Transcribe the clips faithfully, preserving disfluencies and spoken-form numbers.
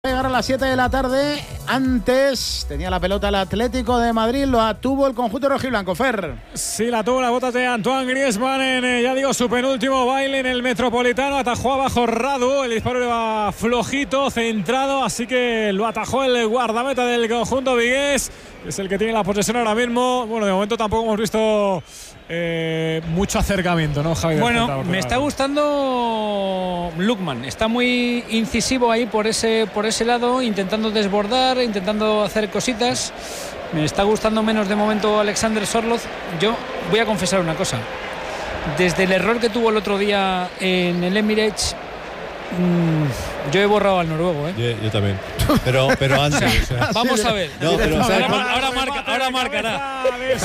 Llegar a las siete de la tarde. Antes tenía la pelota el Atlético de Madrid, lo tuvo el conjunto rojiblanco. Fer. Sí, la tuvo, la bota de Antoine Griezmann en, eh, ya digo, su penúltimo baile en el Metropolitano. Atajó abajo Radu, el disparo iba flojito, centrado, así que lo atajó el guardameta del conjunto vigués. Es el que tiene la posesión ahora mismo. Bueno, de momento tampoco hemos visto eh, mucho acercamiento, ¿no, Javi? Bueno, me está gustando Lookman. Está muy incisivo ahí por ese, por ese lado, intentando desbordar, intentando hacer cositas. Me está gustando menos de momento Alexander Sorloth. Yo voy a confesar una cosa. Desde el error que tuvo el otro día en el Emirates, mmm, yo he borrado al noruego, ¿eh? Yo, yo también. Pero, pero antes. O sea, vamos a ver. No, pero, ahora, ahora, marca, ahora marcará.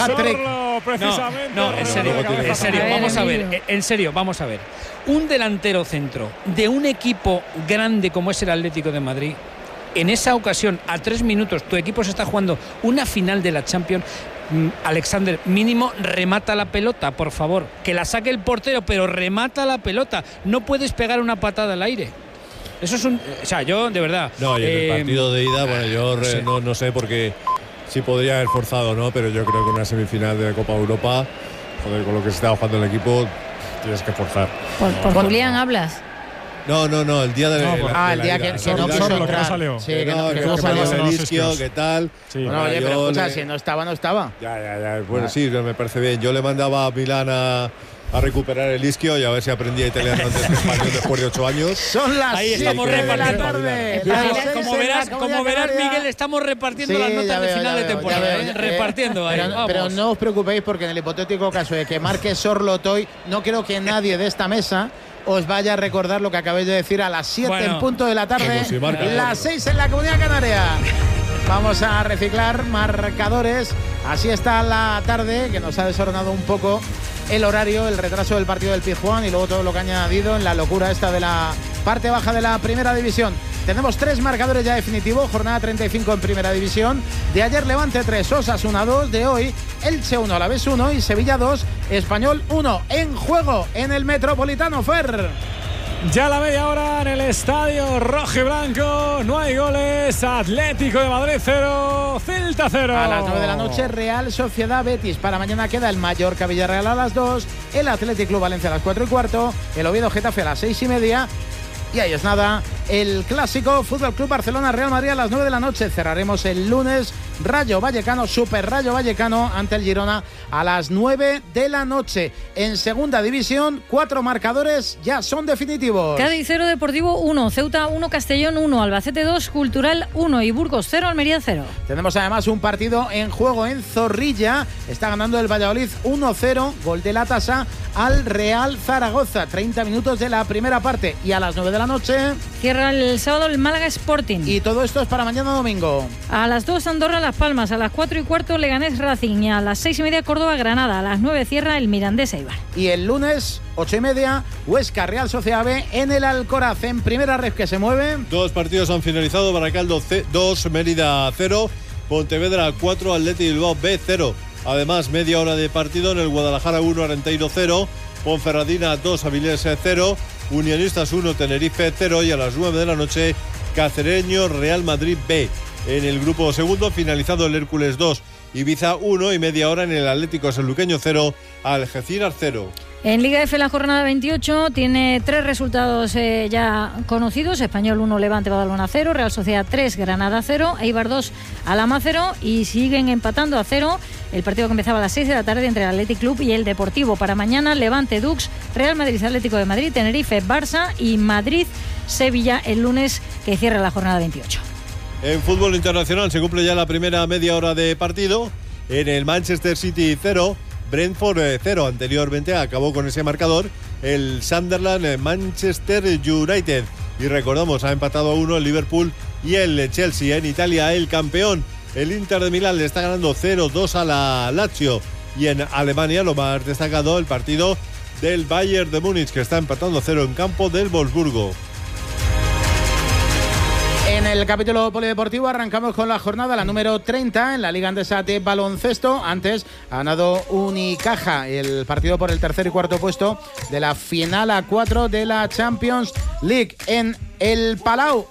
Precisamente. No, no, en serio, en serio, vamos a ver. En serio, vamos a ver. Un delantero centro de un equipo grande como es el Atlético de Madrid, en esa ocasión, a tres minutos, tu equipo se está jugando una final de la Champions. Alexander, mínimo remata la pelota, por favor, que la saque el portero, pero remata la pelota, no puedes pegar una patada al aire. Eso es un, o sea, yo de verdad. No, y en eh, el partido de ida, bueno, yo no re, sé. no, no sé porque sí podría haber forzado, ¿no? Pero yo creo que una semifinal de la Copa Europa, joder, con lo que se estaba jugando el equipo, tienes que forzar. Por, por Bueno. Julián hablas. No, no, no, el día de, No, de pues- la Ah, el de día la que, ida. que no Sorlo, quiso Sorlo, que no entrar. salió. Sí, Que que no, no, que que no no salió. salió los el isquio, isquios. ¿qué tal? Sí. Bueno, oye, pero yo escucha, le- si no estaba, no estaba. Ya, ya, ya. Bueno, sí, me parece bien. Yo le mandaba a Milán a, a recuperar el isquio y a ver si aprendía italiano antes que español después de ocho años. Son las Ahí siete estamos de la repartiendo. tarde. Como las verás- seis Como en la verás, Comunidad como verás, Canaria. Miguel, estamos repartiendo Sí, las ya notas veo, de final ya de veo, temporada, ya ¿eh? veo. Repartiendo ahí, Pero, vamos. pero no os preocupéis porque en el hipotético caso de que marque Sorloth hoy, no creo que nadie de esta mesa os vaya a recordar lo que acabéis de decir a las siete Bueno, en punto de la tarde, como si marca las otro. seis en la Comunidad Canaria. Vamos a reciclar marcadores. Así está la tarde, que nos ha desordenado un poco el horario, el retraso del partido del Pizjuán y luego todo lo que ha añadido en la locura esta de la parte baja de la primera división. Tenemos tres marcadores ya definitivos, jornada treinta y cinco en primera división. De ayer Levante tres, Osasuna dos, de hoy Elche uno, Alavés uno y Sevilla dos, Español uno. En juego en el Metropolitano, Fer. Ya la media hora en el estadio rojo y blanco, no hay goles. Atlético de Madrid cero, Celta cero. A las nueve de la noche, Real Sociedad Betis. Para mañana queda el Mallorca Villarreal a las dos, el Athletic Club Valencia a las cuatro y cuarto, el Oviedo Getafe a las seis y media. Y ahí es nada, el clásico Fútbol Club Barcelona Real Madrid a las nueve de la noche. Cerraremos el lunes Rayo Vallecano, Super Rayo Vallecano ante el Girona a las nueve de la noche. En segunda división, cuatro marcadores ya son definitivos. Cádiz cero, Deportivo uno, Ceuta uno, Castellón uno, Albacete dos, Cultural uno y Burgos cero, Almería cero. Tenemos además un partido en juego en Zorrilla. Está ganando el Valladolid uno cero, gol de la tasa al Real Zaragoza. treinta minutos de la primera parte y a las nueve de la noche. Cierra el sábado el Málaga Sporting. Y todo esto es para mañana domingo. A las dos Andorra Las Palmas, a las cuatro y cuarto Leganés Racing y a las seis y media Córdoba Granada, a las nueve cierra el Mirandés Eibar. Y el lunes, ocho y media, Huesca Real Sociedad B en el Alcoraz. En primera red que se mueve. Dos partidos han finalizado. Baracaldo dos, Mérida cero, Pontevedra cuatro, Athletic Bilbao B cero. Además, media hora de partido en el Guadalajara uno, Arenteiro cero, Ponferradina dos, Avilés cero, Unionistas uno, Tenerife cero y a las nueve de la noche Cacereño Real Madrid B. En el grupo segundo, finalizado el Hércules dos, Ibiza uno y media hora en el Atlético Sanluqueño cero, Algeciras cero. En Liga F la jornada veintiocho tiene tres resultados eh, ya conocidos. Español uno, Levante Badalona cero, Real Sociedad tres, Granada cero, Eibar dos, Alhama cero y siguen empatando a cero el partido que empezaba a las seis de la tarde entre el Athletic Club y el Deportivo. Para mañana, Levante Dux, Real Madrid Atlético de Madrid, Tenerife Barça y Madrid Sevilla el lunes que cierra la jornada veintiocho. En fútbol internacional se cumple ya la primera media hora de partido. En el Manchester City cero, Brentford cero. Anteriormente acabó con ese marcador el Sunderland Manchester United. Y recordamos, ha empatado a uno el Liverpool y el Chelsea. En Italia, el campeón, el Inter de Milán, le está ganando cero dos a la Lazio. Y en Alemania, lo más destacado, el partido del Bayern de Múnich, que está empatando cero en campo del Wolfsburgo. En el capítulo polideportivo arrancamos con la jornada, la número treinta en la Liga Andesa de baloncesto. Antes ha ganado Unicaja el partido por el tercer y cuarto puesto de la final a cuatro de la Champions League. En el Palau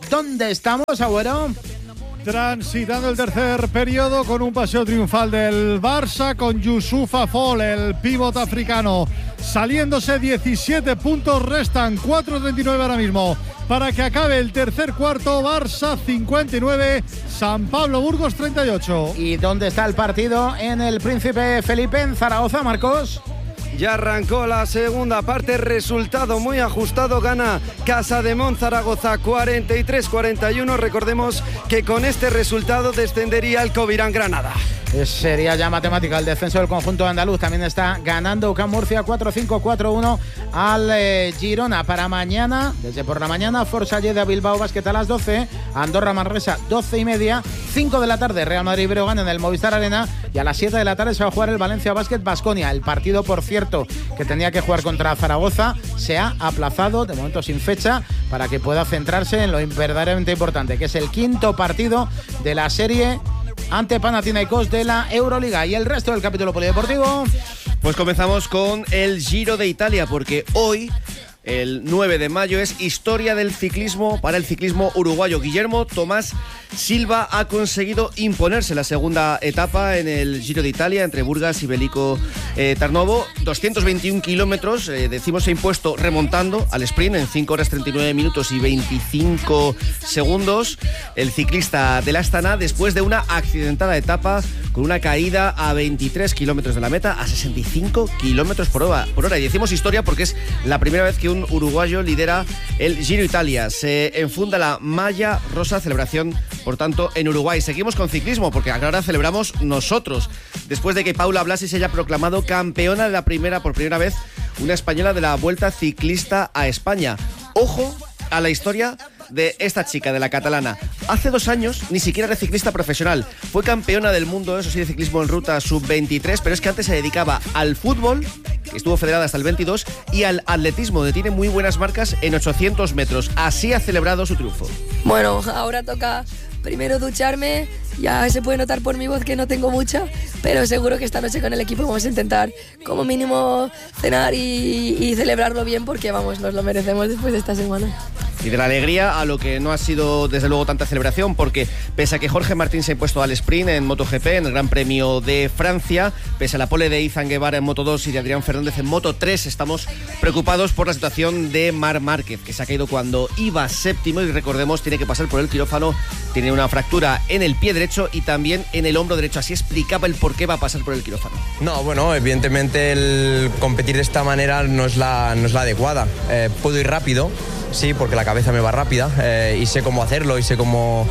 ¿Dónde estamos, Agüero? Transitando el tercer periodo con un paseo triunfal del Barça con Youssoufa Fall, el pívot africano, saliéndose. Diecisiete puntos restan, cuatro treinta y nueve ahora mismo para que acabe el tercer cuarto. Barça cincuenta y nueve, San Pablo Burgos treinta y ocho. ¿Y dónde está el partido? En el Príncipe Felipe, en Zaragoza, Marcos. Ya arrancó la segunda parte, resultado muy ajustado, gana Casademont Zaragoza cuarenta y tres cuarenta y uno. Recordemos que con este resultado descendería el Covirán Granada. Sería ya matemática el descenso del conjunto andaluz. También está ganando UCAM Murcia cuatro cinco cuatro uno al eh, Girona. Para mañana, desde por la mañana, Forza Lleida Bilbao Basket a las doce, Andorra Manresa doce y media, cinco de la tarde Real Madrid Breogán en el Movistar Arena, y a las siete de la tarde se va a jugar el Valencia Basket Baskonia. El partido, por cierto, que tenía que jugar contra Zaragoza, se ha aplazado, de momento sin fecha, para que pueda centrarse en lo verdaderamente importante, que es el quinto partido de la serie ante Panathinaikos de la Euroliga. Y el resto del capítulo polideportivo. Pues comenzamos con el Giro de Italia, porque hoy, el nueve de mayo, es historia del ciclismo para el ciclismo uruguayo. Guillermo Tomás Silva ha conseguido imponerse la segunda etapa en el Giro de Italia entre Burgas y Belico eh, Tarnovo. doscientos veintiún kilómetros, eh, decimos, se ha impuesto remontando al sprint en cinco horas treinta y nueve minutos y veinticinco segundos. El ciclista del Astana, después de una accidentada etapa con una caída a veintitrés kilómetros de la meta, a sesenta y cinco kilómetros por hora, por hora. Y decimos historia porque es la primera vez que un uruguayo lidera el Giro Italia. Se enfunda la malla rosa, celebración, por tanto, en Uruguay. Seguimos con ciclismo porque ahora celebramos nosotros, después de que Paula Blasi se haya proclamado campeona de la primera, por primera vez, una española de la Vuelta Ciclista a España. Ojo a la historia de esta chica, de la catalana. Hace dos años ni siquiera era ciclista profesional. Fue campeona del mundo, eso sí, de ciclismo en ruta sub veintitrés, pero es que antes se dedicaba al fútbol, que estuvo federada hasta el veintidós, y al atletismo, donde tiene muy buenas marcas en ochocientos metros. Así ha celebrado su triunfo. Bueno, ahora toca primero ducharme. Ya se puede notar por mi voz que no tengo mucha, pero seguro que esta noche con el equipo vamos a intentar como mínimo cenar y, y celebrarlo bien, porque vamos, nos lo merecemos después de esta semana. Y de la alegría a lo que no ha sido desde luego tanta celebración, porque pese a que Jorge Martín se ha impuesto al sprint en MotoGP, en el Gran Premio de Francia, pese a la pole de Izan Guevara en Moto dos y de Adrián Fernández en Moto tres, estamos preocupados por la situación de Marc Márquez, que se ha caído cuando iba séptimo y, recordemos, tiene que pasar por el quirófano, tiene una fractura en el pie derecho y también en el hombro derecho. Así explicaba el por qué va a pasar por el quirófano. No, bueno, evidentemente el competir de esta manera no es la, no es la adecuada. Eh, puedo ir rápido, sí, porque la cabeza me va rápida, eh, y sé cómo hacerlo y sé cómo,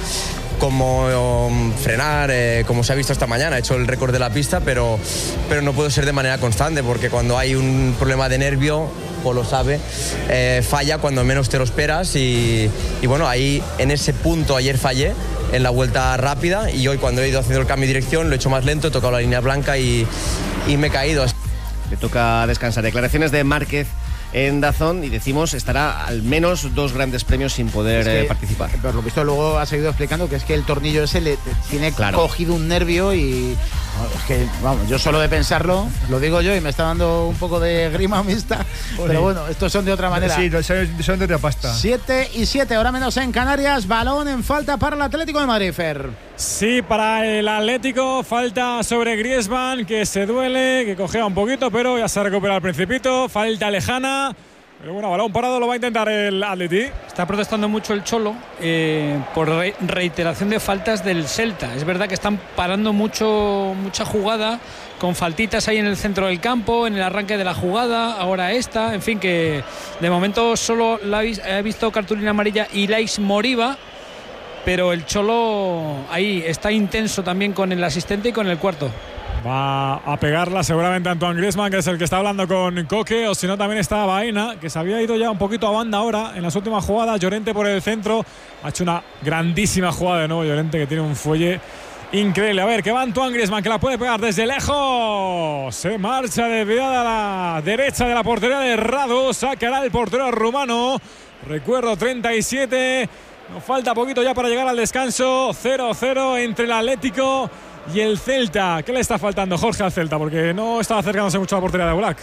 cómo um, frenar, eh, como se ha visto esta mañana. He hecho el récord de la pista, pero, pero no puedo ser de manera constante, porque cuando hay un problema de nervio, o lo sabe, eh, falla cuando menos te lo esperas, y, y bueno, ahí en ese punto ayer fallé en la vuelta rápida, y hoy cuando he ido haciendo el cambio de dirección lo he hecho más lento, he tocado la línea blanca y, y me he caído. Le toca descansar. Declaraciones de Márquez en Dazón, y decimos estará al menos dos grandes premios sin poder es que, eh, participar. Por lo visto luego ha seguido explicando que es que el tornillo ese le tiene claro cogido un nervio y es que, vamos, yo solo de pensarlo, lo digo yo y me está dando un poco de grima mixta, pero bueno, estos son de otra manera. Sí, son de otra pasta. siete y siete, ahora menos en Canarias, balón en falta para el Atlético de Madrid, Fer. Sí, para el Atlético, falta sobre Griezmann, que se duele, que cojea un poquito, pero ya se recupera al Principito, falta lejana. Pero bueno, balón parado lo va a intentar el Atleti. Está protestando mucho el Cholo eh, por re reiteración de faltas del Celta. Es verdad que están parando mucho mucha jugada, con faltitas ahí en el centro del campo, en el arranque de la jugada, ahora esta. En fin, que de momento solo la he visto cartulina amarilla Ilais Moriba, pero el Cholo ahí está intenso también con el asistente y con el cuarto. Va a pegarla seguramente Antoine Griezmann, que es el que está hablando con Coque, o si no también está Baena, que se había ido ya un poquito a banda ahora en las últimas jugadas. Llorente por el centro, ha hecho una grandísima jugada de nuevo Llorente, que tiene un fuelle increíble. A ver, que va Antoine Griezmann, que la puede pegar desde lejos. Se marcha desviada a la derecha de la portería de Radu, sacará el portero rumano. Recuerdo, treinta y siete. Nos falta poquito ya para llegar al descanso. cero cero entre el Atlético y el Celta. ¿Qué le está faltando, Jorge, al Celta? Porque no estaba acercándose mucho a la portería de Oblak.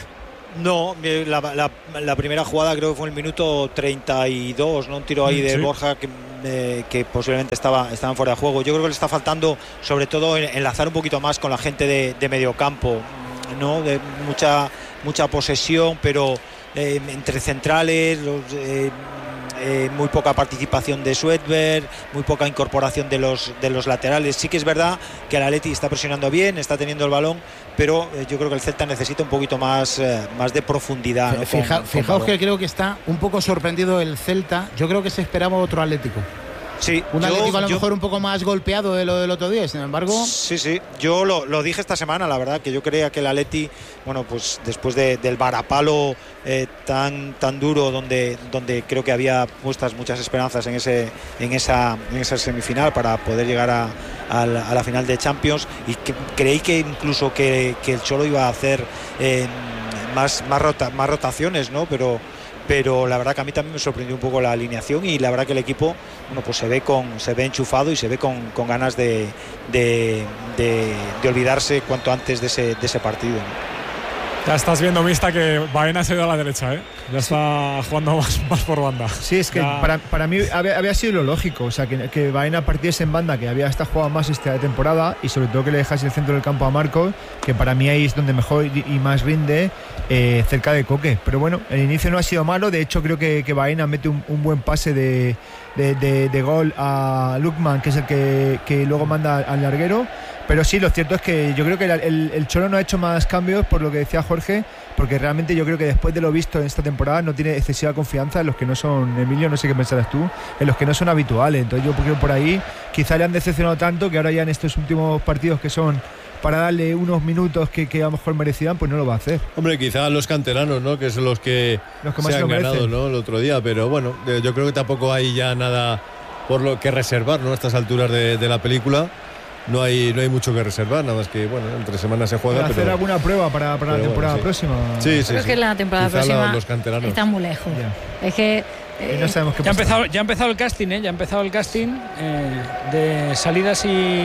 No, la, la, la primera jugada creo que fue en el minuto treinta y dos, ¿no? Un tiro ahí de sí. Borja que, eh, que posiblemente estaba, estaban fuera de juego. Yo creo que le está faltando, sobre todo, enlazar un poquito más con la gente de, de mediocampo, ¿no? De mucha, mucha posesión, pero eh, entre centrales, los, eh, eh, muy poca participación de Swedberg, muy poca incorporación de los, de los laterales. Sí que es verdad que el Atleti está presionando bien, está teniendo el balón, pero eh, yo creo que el Celta necesita un poquito más, eh, más de profundidad, ¿no? Fija, con, fijaos con que creo que está un poco sorprendido el Celta. Yo creo que se esperaba otro Atlético. Sí, un yo, Atlético a lo yo, mejor un poco más golpeado de lo del otro día, sin embargo. Sí, sí, yo lo, lo dije esta semana, la verdad, que yo creía que el Atleti, bueno, pues después de, del varapalo eh, tan, tan duro, donde, donde creo que había puestas muchas esperanzas en, ese, en, esa, en esa semifinal para poder llegar a, a, la, a la final de Champions, y que, creí que incluso que, que el Cholo iba a hacer eh, más, más, rota, más rotaciones, ¿no? Pero pero la verdad que a mí también me sorprendió un poco la alineación, y la verdad que el equipo, bueno, pues se ve con se ve enchufado y se ve con, con ganas de, de, de, de olvidarse cuanto antes de ese, de ese partido, ¿no? Ya estás viendo, Mista, que Baena se ha ido a la derecha, ¿eh? Ya está jugando más, más por banda. Sí, es que ya... para, para mí había, había sido lo lógico. O sea, que, que Baena partiese en banda, que había hasta jugado más esta temporada, y sobre todo que le dejase el centro del campo a Marcos, que para mí ahí es donde mejor y, y más rinde, eh, cerca de Coque. Pero bueno, el inicio no ha sido malo. De hecho, creo que, que Baena mete un, un buen pase de, de, de, de gol a Lukman, que es el que, que luego manda al larguero. Pero sí, lo cierto es que yo creo que el, el, el Cholo no ha hecho más cambios, por lo que decía Jorge, porque realmente yo creo que después de lo visto en esta temporada no tiene excesiva confianza en los que no son, Emilio, no sé qué pensarás tú, en los que no son habituales. Entonces yo creo que por ahí quizá le han decepcionado tanto que ahora ya en estos últimos partidos que son para darle unos minutos que, que a lo mejor merecían, pues no lo va a hacer. Hombre, quizá los canteranos, ¿no? Que son los que, los que más se han ganado, merecen, ¿no? El otro día, pero bueno, yo creo que tampoco hay ya nada por lo que reservar, ¿no? A estas alturas de, de la película. No hay, no hay mucho que reservar, nada más que, bueno, entre semanas se juega. Para pero, hacer alguna prueba para, para la temporada bueno, sí. próxima. Sí, sí, Creo sí. que la temporada Quizá próxima los, los canteranos. está muy lejos. Ya. Es que eh, no sabemos qué ya, ha pasa. empezado, ya ha empezado el casting, ¿eh? Ya ha empezado el casting eh, de salidas y,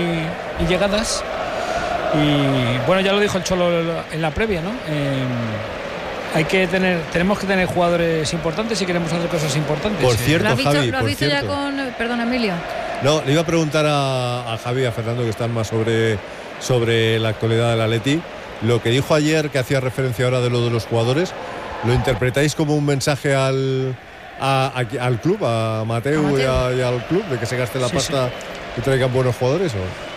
y llegadas. Y bueno, ya lo dijo el Cholo en la previa, ¿no? Eh, hay que tener, tenemos que tener jugadores importantes si queremos hacer cosas importantes. Por cierto, ¿lo has visto, Javi, ¿lo has por visto ya cierto. con, perdón, Emilio? No, le iba a preguntar a, a Javi y a Fernando, que están más sobre, sobre la actualidad del Atleti. Lo que dijo ayer, que hacía referencia ahora de lo de los jugadores, ¿lo interpretáis como un mensaje al, a, a, al club, a Mateu, a Mateu. Y, a, y al club, de que se gaste la Sí, pasta sí. y traigan buenos jugadores?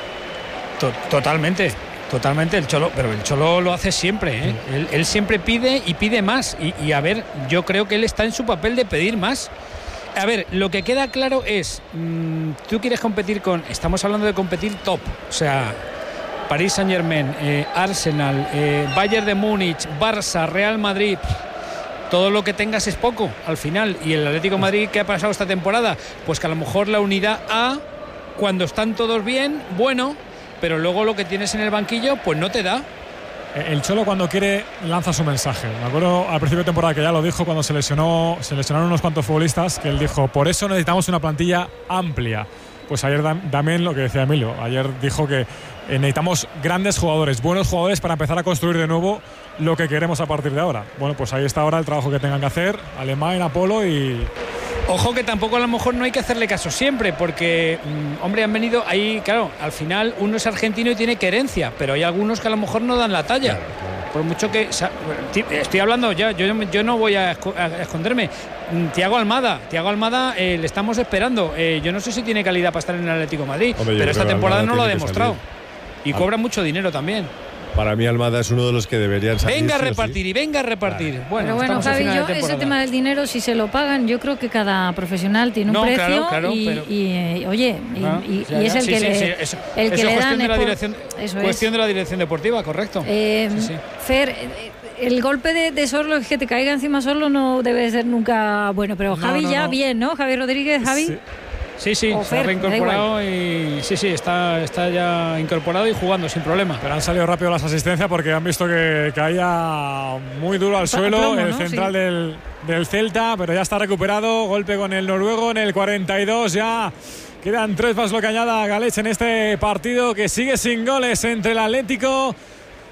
¿O? To- Totalmente, totalmente. El Cholo, pero el Cholo lo hace siempre, ¿eh? Sí. Él, él siempre pide y pide más. Y, y a ver, yo creo que él está en su papel de pedir más. A ver, lo que queda claro es, mmm, tú quieres competir con, estamos hablando de competir top, o sea, París Saint-Germain, eh, Arsenal, eh, Bayern de Múnich, Barça, Real Madrid. Todo lo que tengas es poco al final. Y el Atlético de Madrid, ¿qué ha pasado esta temporada? Pues que a lo mejor la unidad A, cuando están todos bien, bueno, pero luego lo que tienes en el banquillo, pues no te da. El Cholo, cuando quiere, lanza su mensaje. Me acuerdo al principio de temporada que ya lo dijo cuando se lesionó, se lesionaron unos cuantos futbolistas, que él dijo, por eso necesitamos una plantilla amplia. Pues ayer también lo que decía Emilio, ayer dijo que necesitamos grandes jugadores, buenos jugadores para empezar a construir de nuevo lo que queremos a partir de ahora. Bueno, pues ahí está ahora el trabajo que tengan que hacer, Alemán, Apolo y... Ojo que tampoco a lo mejor no hay que hacerle caso siempre, porque, mmm, hombre, han venido ahí, claro, al final uno es argentino y tiene querencia, pero hay algunos que a lo mejor no dan la talla. Claro, claro. Por mucho que... Estoy hablando ya, yo, yo no voy a esconderme. Thiago Almada, Thiago Almada eh, le estamos esperando. Eh, yo no sé si tiene calidad para estar en el Atlético de Madrid, Hombre, pero esta temporada no lo ha que demostrado. salir. Y cobra mucho dinero también. Para mí Almada es uno de los que deberían salir. Venga a sí repartir sí. y venga a repartir. Claro. Bueno, pero bueno, Javi, yo de ese tema del dinero, si se lo pagan, yo creo que cada profesional tiene un no, precio claro, claro, y, pero... y, eh, oye, ah, y, y, ya, y es el sí, que sí, le, sí, eso, el que eso le cuestión dan de la por, dirección, eso cuestión es. de la dirección deportiva, correcto. Eh, sí, sí. Fer, el golpe de, de Sorlo, es que te caiga encima Sorlo, no debe ser nunca bueno, pero no, Javi no, ya no. bien, ¿no? Javi Rodríguez, Javi. Sí. Sí, sí, o se ha Fer, reincorporado y sí, sí, está, está ya incorporado y jugando sin problema. Pero han salido rápido las asistencias porque han visto que caía muy duro al suelo plomo, el ¿no? central Sí. del, del Celta, pero ya está recuperado. Golpe con el noruego en el cuarenta y dos. Ya quedan tres más lo que añada Galech en este partido que sigue sin goles entre el Atlético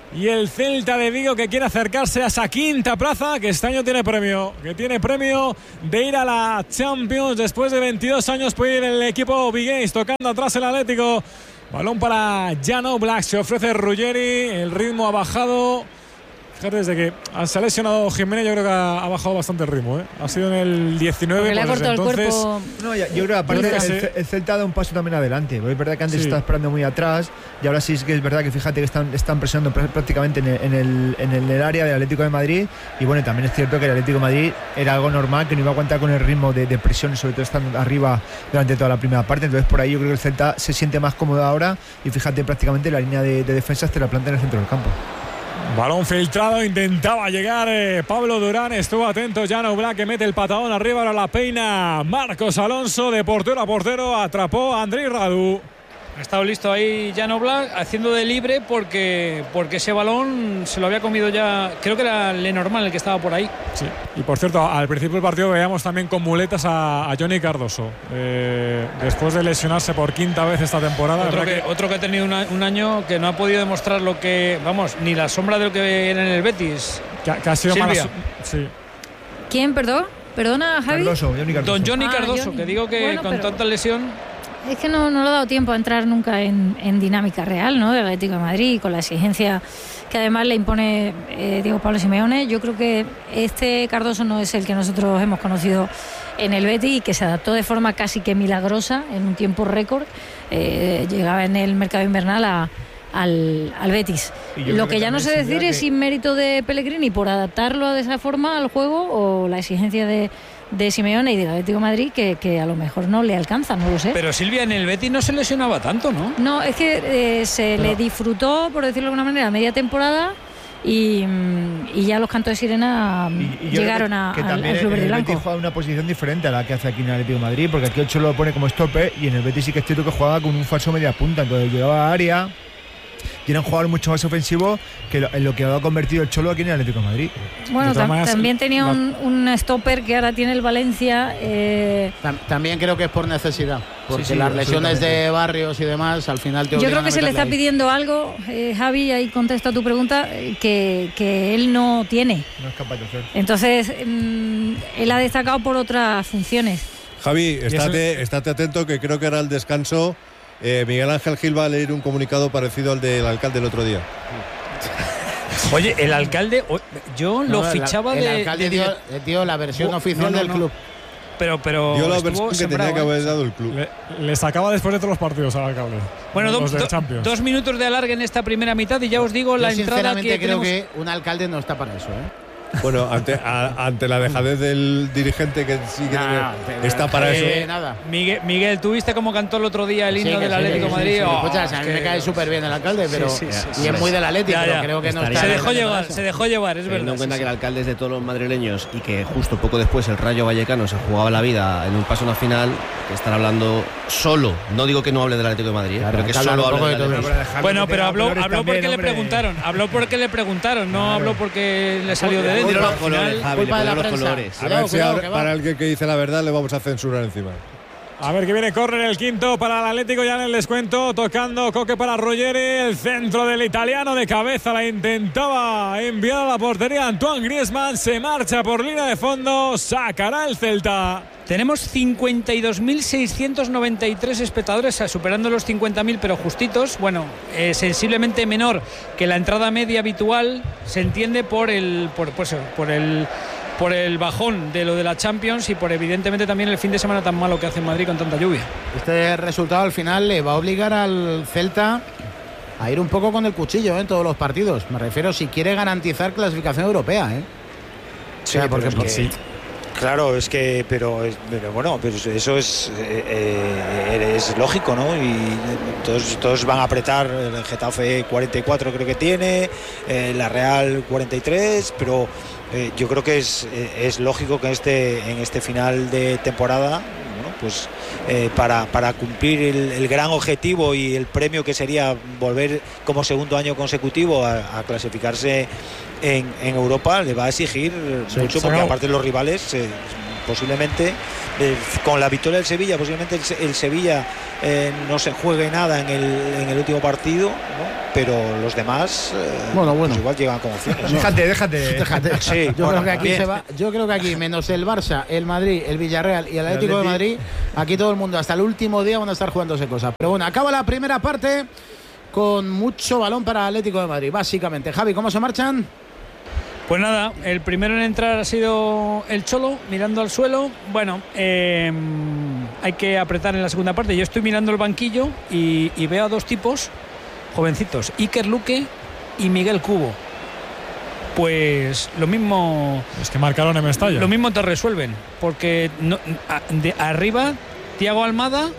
y el Celta de Vigo, que quiere acercarse a esa quinta plaza, que este año tiene premio, que tiene premio de ir a la Champions. Después de veintidós años puede ir el equipo vigués, tocando atrás el Atlético. Balón para Jan Oblak, se ofrece Ruggeri, el ritmo ha bajado. Fíjate, desde que se ha lesionado Jiménez, yo creo que ha, ha bajado bastante el ritmo, ¿eh? Ha sido en el diecinueve. Porque le ha pues cortado el entonces, cuerpo. No, yo, yo creo que aparte creo que el, sí. el Celta ha dado un paso también adelante. Es verdad que antes Sí. estaba esperando muy atrás y ahora sí es que es verdad que fíjate que están, están presionando pr- prácticamente en el, en, el, en el área del Atlético de Madrid. Y bueno, también es cierto que el Atlético de Madrid era algo normal, que no iba a aguantar con el ritmo de, de presión y sobre todo estando arriba durante toda la primera parte. Entonces por ahí yo creo que el Celta se siente más cómodo ahora y fíjate prácticamente la línea de, de defensas te la planta en el centro del campo. Balón filtrado, intentaba llegar eh, Pablo Durán, estuvo atento Jan Oblak, que mete el patadón arriba, ahora la peina Marcos Alonso, de portero a portero, atrapó a Andrei Radu. Ha estado listo ahí Jan Oblak haciendo de libre porque, porque ese balón se lo había comido ya, creo que era Lenormand el que estaba por ahí. Sí. Y por cierto, al principio del partido veíamos también con muletas a, a Johnny Cardoso, eh, después de lesionarse por quinta vez esta temporada. Otro que, que... otro que ha tenido una, un año que no ha podido demostrar lo que, vamos, ni la sombra de lo que era en el Betis. Que, que ha sido Silvia. mala. Sí. ¿Quién, perdón? ¿Perdona, Javi? Cardoso, Johnny Cardoso. Don Johnny Ah, Cardoso, Johnny. que digo que Bueno, con pero- tanta lesión. Es que no, no le ha dado tiempo a entrar nunca en, en dinámica real, ¿no? Del Atlético de Madrid, y con la exigencia que además le impone eh, Diego Pablo Simeone. Yo creo que este Cardoso no es el que nosotros hemos conocido en el Betis y que se adaptó de forma casi que milagrosa en un tiempo récord. Eh, llegaba en el mercado invernal a, al, al Betis. Y yo Lo creo que que ya no sé también decir Silvia, es que- si mérito de Pellegrini por adaptarlo de esa forma al juego o la exigencia de de Simeone y del Atlético de Madrid que, que a lo mejor no le alcanza, no lo sé. Pero Silvia, en el Betis no se lesionaba tanto, ¿no? No, es que eh, se Pero- le disfrutó, por decirlo de alguna manera, media temporada y, mm, y ya los cantos de sirena mm, Y- y yo llegaron creo a, que, que al, también al Club en Verde y el Betis Blanco. juega una posición diferente a la que hace aquí en el Atlético de Madrid, porque aquí el Cholo lo pone como stopper y en el Betis sí que es cierto que jugaba con un falso media punta, entonces llegaba a área y era un jugador mucho más ofensivo que lo, en lo que ha convertido el Cholo aquí en el Atlético de Madrid. Bueno, De todas tam- maneras, también tenía la- un, un stopper que ahora tiene el Valencia. eh, Tam- También creo que es por necesidad, porque Sí, sí, las lesiones absolutamente. de Barrios y demás al final te yo obligan creo a que se le meterle está ahí. pidiendo algo, eh, Javi, ahí contesta tu pregunta, eh, que, que él no tiene. No es capaz de hacer. Entonces, mm, él ha destacado por otras funciones. Javi, eso- estate, estate atento, que creo que era el descanso. Eh, Miguel Ángel Gil va a leer un comunicado parecido al del alcalde el otro día. Oye, el alcalde, o- yo No, lo el- fichaba el de. alcalde de- dio, eh, dio la versión Oh, oficial no, no, del no. club. Pero, pero. Dio la estuvo versión que sembrado, tenía que ¿eh? haber dado el club. Le, le sacaba después de todos los partidos al alcalde. Bueno, los do- de do- Champions. dos minutos de alargue en esta primera mitad y ya os digo la Yo entrada sinceramente que creo tenemos- que un alcalde no está para eso, ¿eh? Bueno, ante, a- ante la dejadez del dirigente que sí que No, no, te- está para eh, eso. nada. Miguel, Miguel, ¿tú viste cómo cantó el otro día el Sí, himno que del sí, Atlético sí, de Madrid? sí, sí. Oh, Escucha, es a mí que- me cae súper bien el alcalde, pero sí, sí, y sí, es sí. muy del Atleti, Ya, pero ya. creo que no Estaría- está. Se dejó para llevar, eso. se dejó llevar, es Teniendo verdad. en cuenta sí, que el sí. alcalde es de todos los madrileños y que justo poco después el Rayo Vallecano se jugaba la vida en un paso a una final, que estar hablando solo, no digo que no hable del Atlético de Madrid, ¿eh? Claro, pero hay que que hablar solo un hable poco del de todo Atlético. eso. Dejarlo Bueno, que pero tenga habló, colores habló también, porque le hombre. preguntaron, habló porque le preguntaron, no habló porque le salió de Le dentro. pondrán los Al final- colores, Javi, le culpa de la pondrán los prensa. colores. A Cuidado, ver si cuidado, ahora- que va. para alguien que dice la verdad le vamos a censurar encima. A ver que viene córner el quinto para el Atlético ya en el descuento, tocando Coque para Ruggeri, el centro del italiano de cabeza, la intentaba enviar a la portería Antoine Griezmann, se marcha por línea de fondo, sacará el Celta. Tenemos cincuenta y dos mil seiscientos noventa y tres espectadores, superando los cincuenta mil, pero justitos. Bueno, eh, sensiblemente menor que la entrada media habitual, se entiende por el, por, pues, por el, por el bajón de lo de la Champions y por evidentemente también el fin de semana tan malo que hace en Madrid con tanta lluvia. Este resultado al final le va a obligar al Celta a ir un poco con el cuchillo, ¿eh? En todos los partidos. Me refiero si quiere garantizar clasificación europea, ¿eh? Sí, O sea, porque- pero es que- sí. Claro, es que, pero, es- pero bueno, pero eso es, eh, eh, es lógico, ¿no? Y todos, todos van a apretar. El Getafe cuarenta y cuatro creo que tiene, eh, la Real cuarenta y tres, pero eh, yo creo que es, eh, es lógico que este, en este final de temporada, bueno, pues eh, para, para cumplir el, el gran objetivo y el premio que sería volver como segundo año consecutivo a, a clasificarse en, en Europa, le va a exigir Sí, mucho, se porque acabó. aparte los rivales eh, posiblemente eh, con la victoria del Sevilla, posiblemente el, el Sevilla eh, no se juegue nada en el, en el último partido, ¿no? Pero los demás eh, bueno, bueno. Pues igual llegan con opciones, ¿no? Déjate, déjate. déjate. Sí, yo, bueno, creo que aquí bien. se va, yo creo que aquí, menos el Barça, el Madrid, el Villarreal y el Atlético de Madrid, aquí todo el mundo hasta el último día van a estar jugándose cosas. Pero bueno, acaba la primera parte con mucho balón para el Atlético de Madrid, básicamente. Javi, ¿cómo se marchan? Pues nada, el primero en entrar ha sido el Cholo, mirando al suelo. Bueno, eh, hay que apretar en la segunda parte. Yo estoy mirando el banquillo y, y veo a dos tipos jovencitos, Iker Luque y Miguel Cubo. Pues lo mismo... Es que marcaron en Mestalla. Lo mismo te resuelven, porque no, a, de arriba, Thiago Almada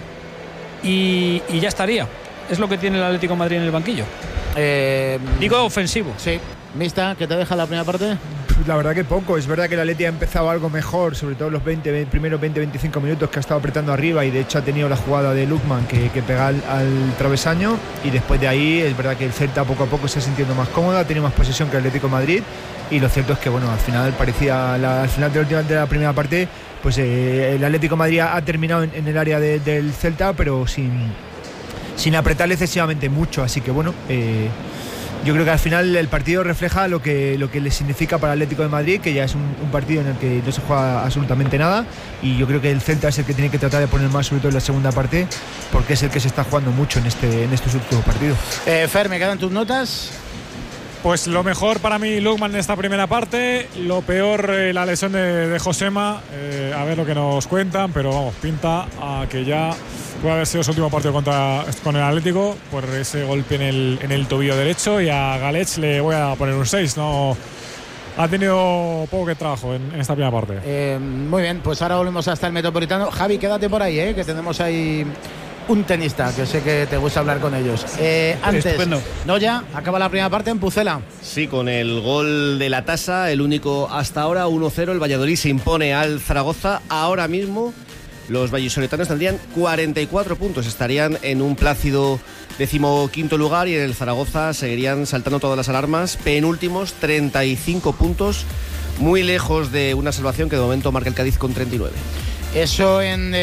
y, y ya estaría. Es lo que tiene el Atlético de Madrid en el banquillo. Eh, Digo ofensivo. Sí. Mista, ¿qué te deja la primera parte? La verdad que poco. Es verdad que el Atleti ha empezado algo mejor, sobre todo los veinte, primeros veinte a veinticinco minutos que ha estado apretando arriba, y de hecho ha tenido la jugada de Lukman que, que pega al, al travesaño, y después de ahí es verdad que el Celta poco a poco se está sintiendo más cómoda, ha tenido más posesión que el Atlético de Madrid, y lo cierto es que bueno, al final parecía, la, al final de la, última, de la primera parte, pues eh, el Atlético de Madrid ha, ha terminado en, en el área de, del Celta, pero sin, sin apretarle excesivamente mucho, así que bueno... Eh, Yo creo que al final el partido refleja lo que, lo que le significa para el Atlético de Madrid, que ya es un, un partido en el que no se juega absolutamente nada, y yo creo que el Celta es el que tiene que tratar de poner más, sobre todo en la segunda parte, porque es el que se está jugando mucho en, este, en estos últimos partidos. Eh, Fer, ¿me quedan tus notas? Pues lo mejor para mí, Lukman, en esta primera parte. Lo peor, eh, la lesión de, de Josema. Eh, a ver lo que nos cuentan, pero vamos, pinta a que ya puede haber sido su último partido contra, con el Atlético por ese golpe en el, en el tobillo derecho. Y a Galech le voy a poner un seis. No, ha tenido poco que trabajo en, en esta primera parte. Eh, muy bien, pues ahora volvemos hasta el Metropolitano. Javi, quédate por ahí, eh, que tenemos ahí un tenista, que sé que te gusta hablar con ellos. Eh, antes, Estupendo. no ya, acaba la primera parte en Pucela. Sí, con el gol de la tasa, el único hasta ahora, uno cero, el Valladolid se impone al Zaragoza. Ahora mismo los vallisoletanos tendrían cuarenta y cuatro puntos, estarían en un plácido decimoquinto lugar, y en el Zaragoza seguirían saltando todas las alarmas, penúltimos, treinta y cinco puntos, muy lejos de una salvación que de momento marca el Cádiz con treinta y nueve. Eso en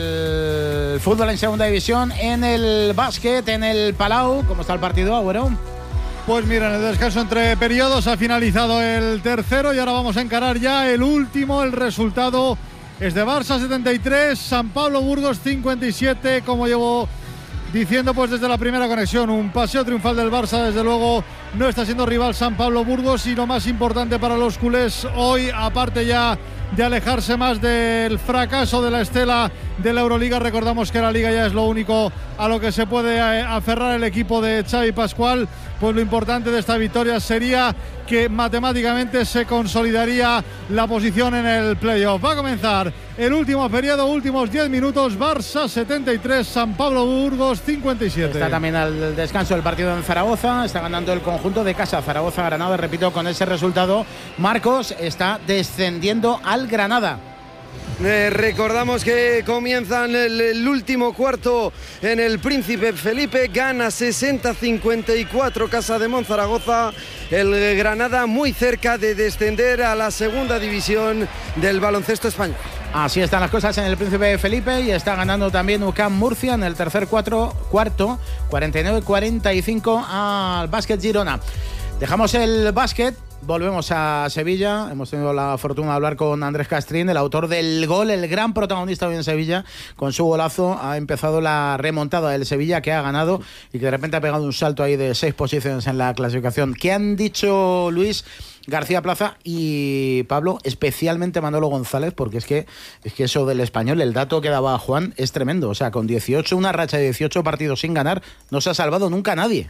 el fútbol en segunda división. En el básquet, en el Palau, ¿cómo está el partido, Agüero? Pues mira, en el descanso entre periodos ha finalizado el tercero y ahora vamos a encarar ya el último. El resultado es de Barça setenta y tres, San Pablo Burgos cincuenta y siete, como llevo diciendo pues desde la primera conexión. Un paseo triunfal del Barça, desde luego no está siendo rival San Pablo Burgos, y lo más importante para los culés hoy, aparte ya de alejarse más del fracaso de la estela de la Euroliga, recordamos que la Liga ya es lo único a lo que se puede aferrar el equipo de Xavi Pascual, pues lo importante de esta victoria sería que matemáticamente se consolidaría la posición en el playoff. Va a comenzar el último periodo, últimos diez minutos. Barça setenta y tres, San Pablo Burgos cincuenta y siete. Está también al descanso el partido en Zaragoza, está ganando el conjunto de casa Zaragoza-Granada, repito, con ese resultado Marcos está descendiendo al Granada. Eh, recordamos que comienzan el, el último cuarto en el Príncipe Felipe, gana sesenta a cincuenta y cuatro Casa de Monzaragoza, el Granada muy cerca de descender a la segunda división del baloncesto español. Así están las cosas en el Príncipe Felipe, y está ganando también U C A M Murcia en el tercer cuatro, cuarto, cuarenta y nueve a cuarenta y cinco al Básquet Girona. Dejamos el básquet. Volvemos a Sevilla. Hemos tenido la fortuna de hablar con Andrés Castrín, el autor del gol, el gran protagonista hoy en Sevilla. Con su golazo ha empezado la remontada del Sevilla, que ha ganado y que de repente ha pegado un salto ahí de seis posiciones en la clasificación. ¿Qué han dicho Luis García Plaza y Pablo, especialmente Manolo González? Porque es que, es que eso del Español, el dato que daba Juan es tremendo. O sea, con dieciocho, una racha de dieciocho partidos sin ganar, no se ha salvado nunca nadie.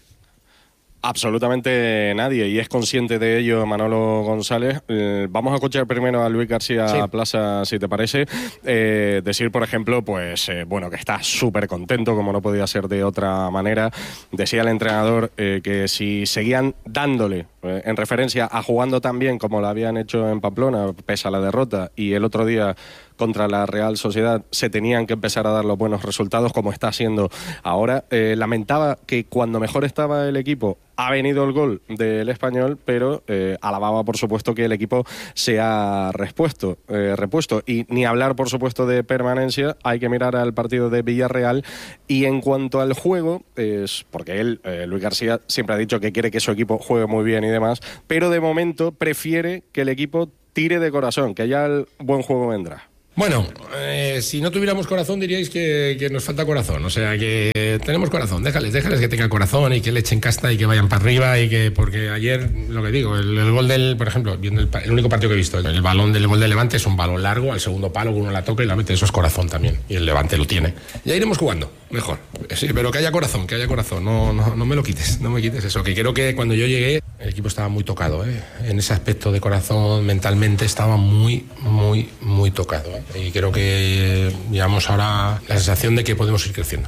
Absolutamente nadie, y es consciente de ello Manolo González. Eh, vamos a escuchar primero a Luis García sí. Plaza, si te parece. Eh, decir, por ejemplo, pues eh, bueno, que está súper contento, como no podía ser de otra manera. Decía el entrenador eh, que si seguían dándole eh, en referencia a jugando tan bien como lo habían hecho en Pamplona, pese a la derrota, y el otro día contra la Real Sociedad se tenían que empezar a dar los buenos resultados como está haciendo ahora. Eh, lamentaba que cuando mejor estaba el equipo ha venido el gol del Español, pero eh, alababa por supuesto que el equipo se ha repuesto, eh, repuesto. Y ni hablar por supuesto de permanencia, hay que mirar al partido de Villarreal. Y en cuanto al juego, es porque él, eh, Luis García, siempre ha dicho que quiere que su equipo juegue muy bien y demás, pero de momento prefiere que el equipo tire de corazón, que ya el buen juego vendrá. Bueno, eh, si no tuviéramos corazón diríais que, que nos falta corazón, o sea que tenemos corazón, déjales, déjales que tengan corazón y que le echen casta y que vayan para arriba y que, porque ayer, lo que digo, el, el gol del, por ejemplo, viendo el, el único partido que he visto, el balón del gol del Levante es un balón largo, al segundo palo uno la toca y la mete, eso es corazón también, y el Levante lo tiene. Ya iremos jugando, mejor, sí, pero que haya corazón, que haya corazón, no, no, no me lo quites, no me quites eso, que creo que cuando yo llegué el equipo estaba muy tocado, ¿eh? En ese aspecto de corazón, mentalmente estaba muy, muy, muy tocado, ¿eh? Y creo que eh, llevamos ahora la sensación de que podemos ir creciendo.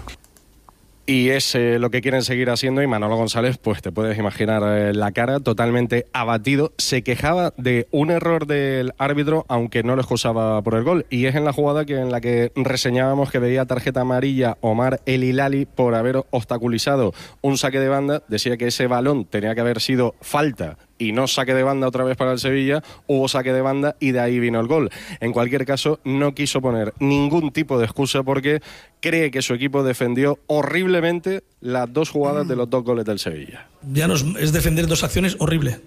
Y es eh, lo que quieren seguir haciendo, y Manolo González, pues te puedes imaginar eh, la cara, totalmente abatido. Se quejaba de un error del árbitro, aunque no lo excusaba por el gol, y es en la jugada que en la que reseñábamos que veía tarjeta amarilla Omar El Hilali por haber obstaculizado un saque de banda. Decía que ese balón tenía que haber sido falta y no saque de banda otra vez para el Sevilla. Hubo saque de banda y de ahí vino el gol. En cualquier caso, no quiso poner ningún tipo de excusa porque cree que su equipo defendió horriblemente las dos jugadas de los dos goles del Sevilla. Ya nos, es defender dos acciones horrible.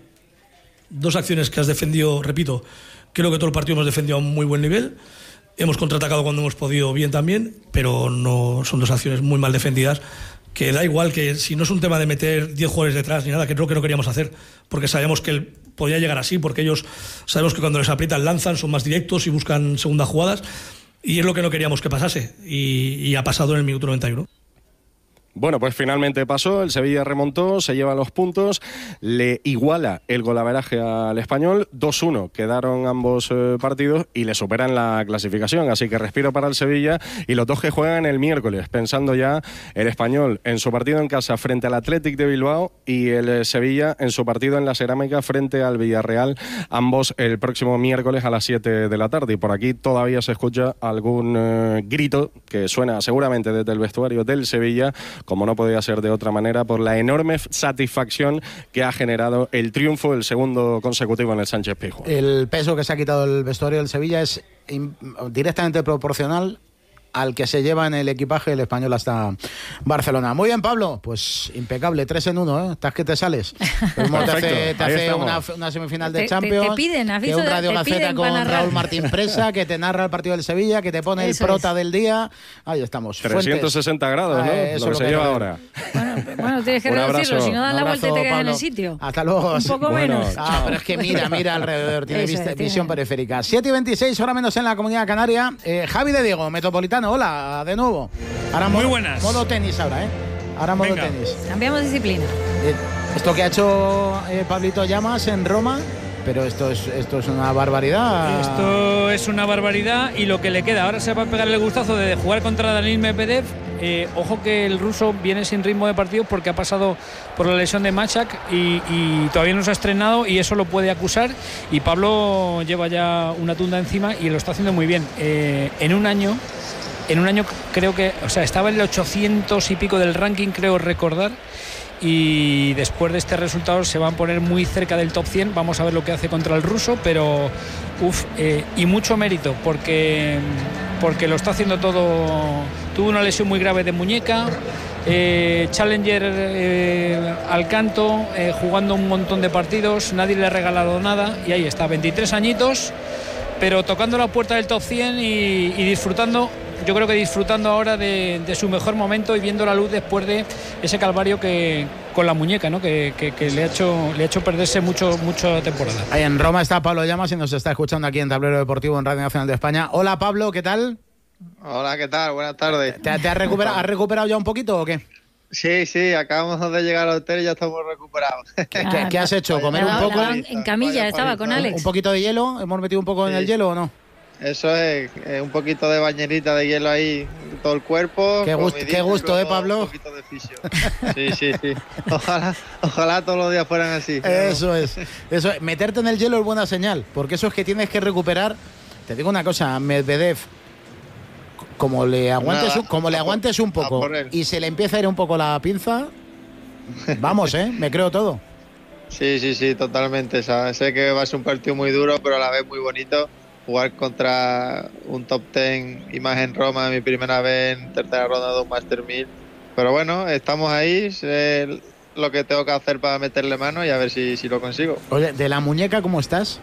Dos acciones que has defendido, repito, creo que todo el partido hemos defendido a un muy buen nivel. Hemos contraatacado cuando hemos podido bien también, pero no son dos acciones muy mal defendidas. Que da igual, que si no es un tema de meter diez jugadores detrás ni nada, que creo que no queríamos hacer, porque sabíamos que él podía llegar así, porque ellos sabemos que cuando les aprietan lanzan, son más directos y buscan segundas jugadas, y es lo que no queríamos que pasase, y, y ha pasado en el minuto noventa y uno. Bueno, pues finalmente pasó, el Sevilla remontó, se lleva los puntos, le iguala el golaveraje al Español, dos uno quedaron ambos eh, partidos y le superan la clasificación, así que respiro para el Sevilla y los dos que juegan el miércoles, pensando ya el Español en su partido en casa frente al Athletic de Bilbao y el eh, Sevilla en su partido en la Cerámica frente al Villarreal, ambos el próximo miércoles a las siete de la tarde. Y por aquí todavía se escucha algún eh, grito que suena seguramente desde el vestuario del Sevilla, como no podía ser de otra manera, por la enorme satisfacción que ha generado el triunfo, el segundo consecutivo en el Sánchez Pizjuán. El peso que se ha quitado el vestuario del Sevilla es in- directamente proporcional al que se lleva en el equipaje el Español hasta Barcelona. Muy bien, Pablo, pues impecable, tres en uno, ¿eh? Estás que te sales. Perfecto, te hace, te hace una, una semifinal de te, Champions, te, te piden, que un Radio Gaceta con Raúl Martín Presa, que te narra el partido del Sevilla, que te pone Eso el prota es. del día. Ahí estamos. trescientos sesenta grados, ¿no? Ah, lo que lo se que lleva ahora. Bueno, bueno, tienes que reducirlo, si no dan la vuelta y te quedas en el sitio. Hasta luego. Un poco bueno, menos. Ah, pero es que mira, mira alrededor, tiene Eso vista, es, visión tiene. periférica. siete y veintiséis, hora menos en la Comunidad Canaria. Eh, Javi de Diego, Metropolitano, hola, de nuevo. Ahora Muy modo, buenas. Modo tenis ahora, ¿eh? Ahora modo Venga. tenis. Cambiamos disciplina. Eh, esto que ha hecho eh, Pablito Llamas en Roma, pero esto es, esto es una barbaridad. Esto es una barbaridad y lo que le queda. Ahora se va a pegar el gustazo de jugar contra Daniil Medvedev. Eh, ojo que el ruso viene sin ritmo de partido porque ha pasado por la lesión de Machak y, y todavía no se ha estrenado y eso lo puede acusar. Y Pablo lleva ya una tunda encima y lo está haciendo muy bien. Eh, en un año... En un año creo que, o sea, estaba en el ochocientos y pico del ranking, creo recordar, y después de este resultado se van a poner muy cerca del top cien. Vamos a ver lo que hace contra el ruso, pero uff, eh, y mucho mérito porque, porque lo está haciendo todo. Tuvo una lesión muy grave de muñeca, eh, Challenger eh, al canto, eh, jugando un montón de partidos, nadie le ha regalado nada y ahí está, veintitrés añitos, pero tocando la puerta del top cien y, y disfrutando. Yo creo que disfrutando ahora de, de su mejor momento y viendo la luz después de ese calvario que con la muñeca, ¿no? que, que, que le ha hecho le ha hecho perderse mucho mucha temporada. Ahí en Roma está Pablo Llamas y nos está escuchando aquí en Tablero Deportivo en Radio Nacional de España. Hola Pablo, ¿qué tal? Hola, ¿qué tal? Buenas tardes. ¿Te, te has, recuperado, has recuperado ya un poquito o qué? Sí, sí, acabamos de llegar al hotel y ya estamos recuperados. ¿Qué, qué, qué has hecho? ¿Comer un poco? En camilla estaba con Alex. ¿Un poquito de hielo? ¿Hemos metido un poco sí. en el hielo o no? eso es, eh, un poquito de bañerita de hielo ahí, todo el cuerpo. Qué, gust, qué gusto, ¿eh, Pablo? Un poquito de fisio. Sí, sí, sí. Ojalá, ojalá todos los días fueran así. Eso es, eso es. Meterte en el hielo es buena señal, porque eso es que tienes que recuperar. Te digo una cosa, Medvedev, como le aguantes, Nada, un, como le aguantes un poco y se le empieza a ir un poco la pinza, vamos, ¿eh? Me creo todo. Sí, sí, sí, totalmente. O sea, sé que va a ser un partido muy duro, pero a la vez muy bonito. Jugar contra un top ten y más en Roma, mi primera vez en tercera ronda de un Master mil. Pero bueno, estamos ahí, sé lo que tengo que hacer para meterle mano y a ver si, si lo consigo. Oye, ¿de la muñeca cómo estás?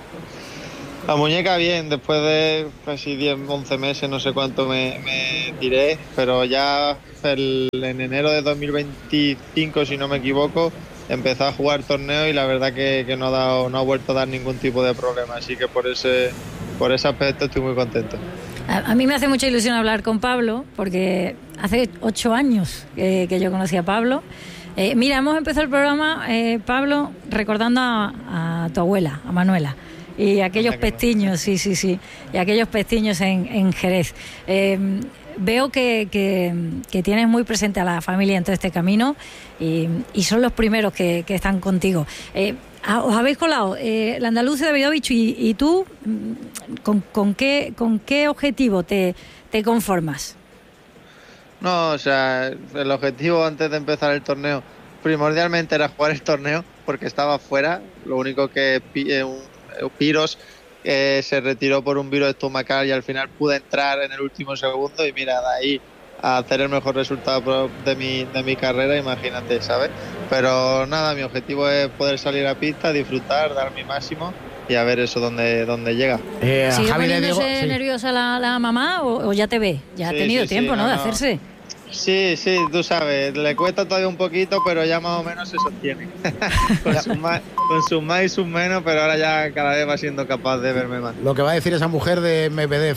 La muñeca bien, después de casi diez, once meses, no sé cuánto me, me tiré, pero ya el, en enero de dos mil veinticinco, si no me equivoco, empecé a jugar torneo y la verdad que, que no, ha dado, no ha vuelto a dar ningún tipo de problema, así que por ese, por ese aspecto estoy muy contento. A, a mí me hace mucha ilusión hablar con Pablo, porque hace ocho años que, que yo conocí a Pablo. Eh, mira, hemos empezado el programa, eh, Pablo, recordando a, a tu abuela, a Manuela. Y aquellos pestiños, sí, sí, sí, y aquellos pestiños en, en Jerez. Eh, veo que, que, que tienes muy presente a la familia en todo este camino y, y son los primeros que, que están contigo. Eh, os habéis colado, eh, la Andalucía de Davidovich y, y tú, ¿con, con, qué, ¿con qué objetivo te, te conformas? No, o sea, el objetivo antes de empezar el torneo primordialmente era jugar el torneo porque estaba fuera, lo único que... Eh, un, Piros eh, se retiró por un virus estomacal y al final pude entrar en el último segundo y mira, de ahí a hacer el mejor resultado de mi, de mi carrera, imagínate, ¿sabes? Pero nada, mi objetivo es poder salir a pista, disfrutar, dar mi máximo y a ver eso dónde, dónde llega. Eh, ¿Sigue poniéndose sí. nerviosa la, la mamá o, o ya te ve? Ya sí, ha tenido sí, tiempo, sí, ¿no? no, de no. hacerse. Sí, sí, tú sabes, le cuesta todavía un poquito, pero ya más o menos se sostiene. con, sus más, con sus más y sus menos, pero ahora ya cada vez va siendo capaz de verme más. Lo que va a decir esa mujer de Medvedev,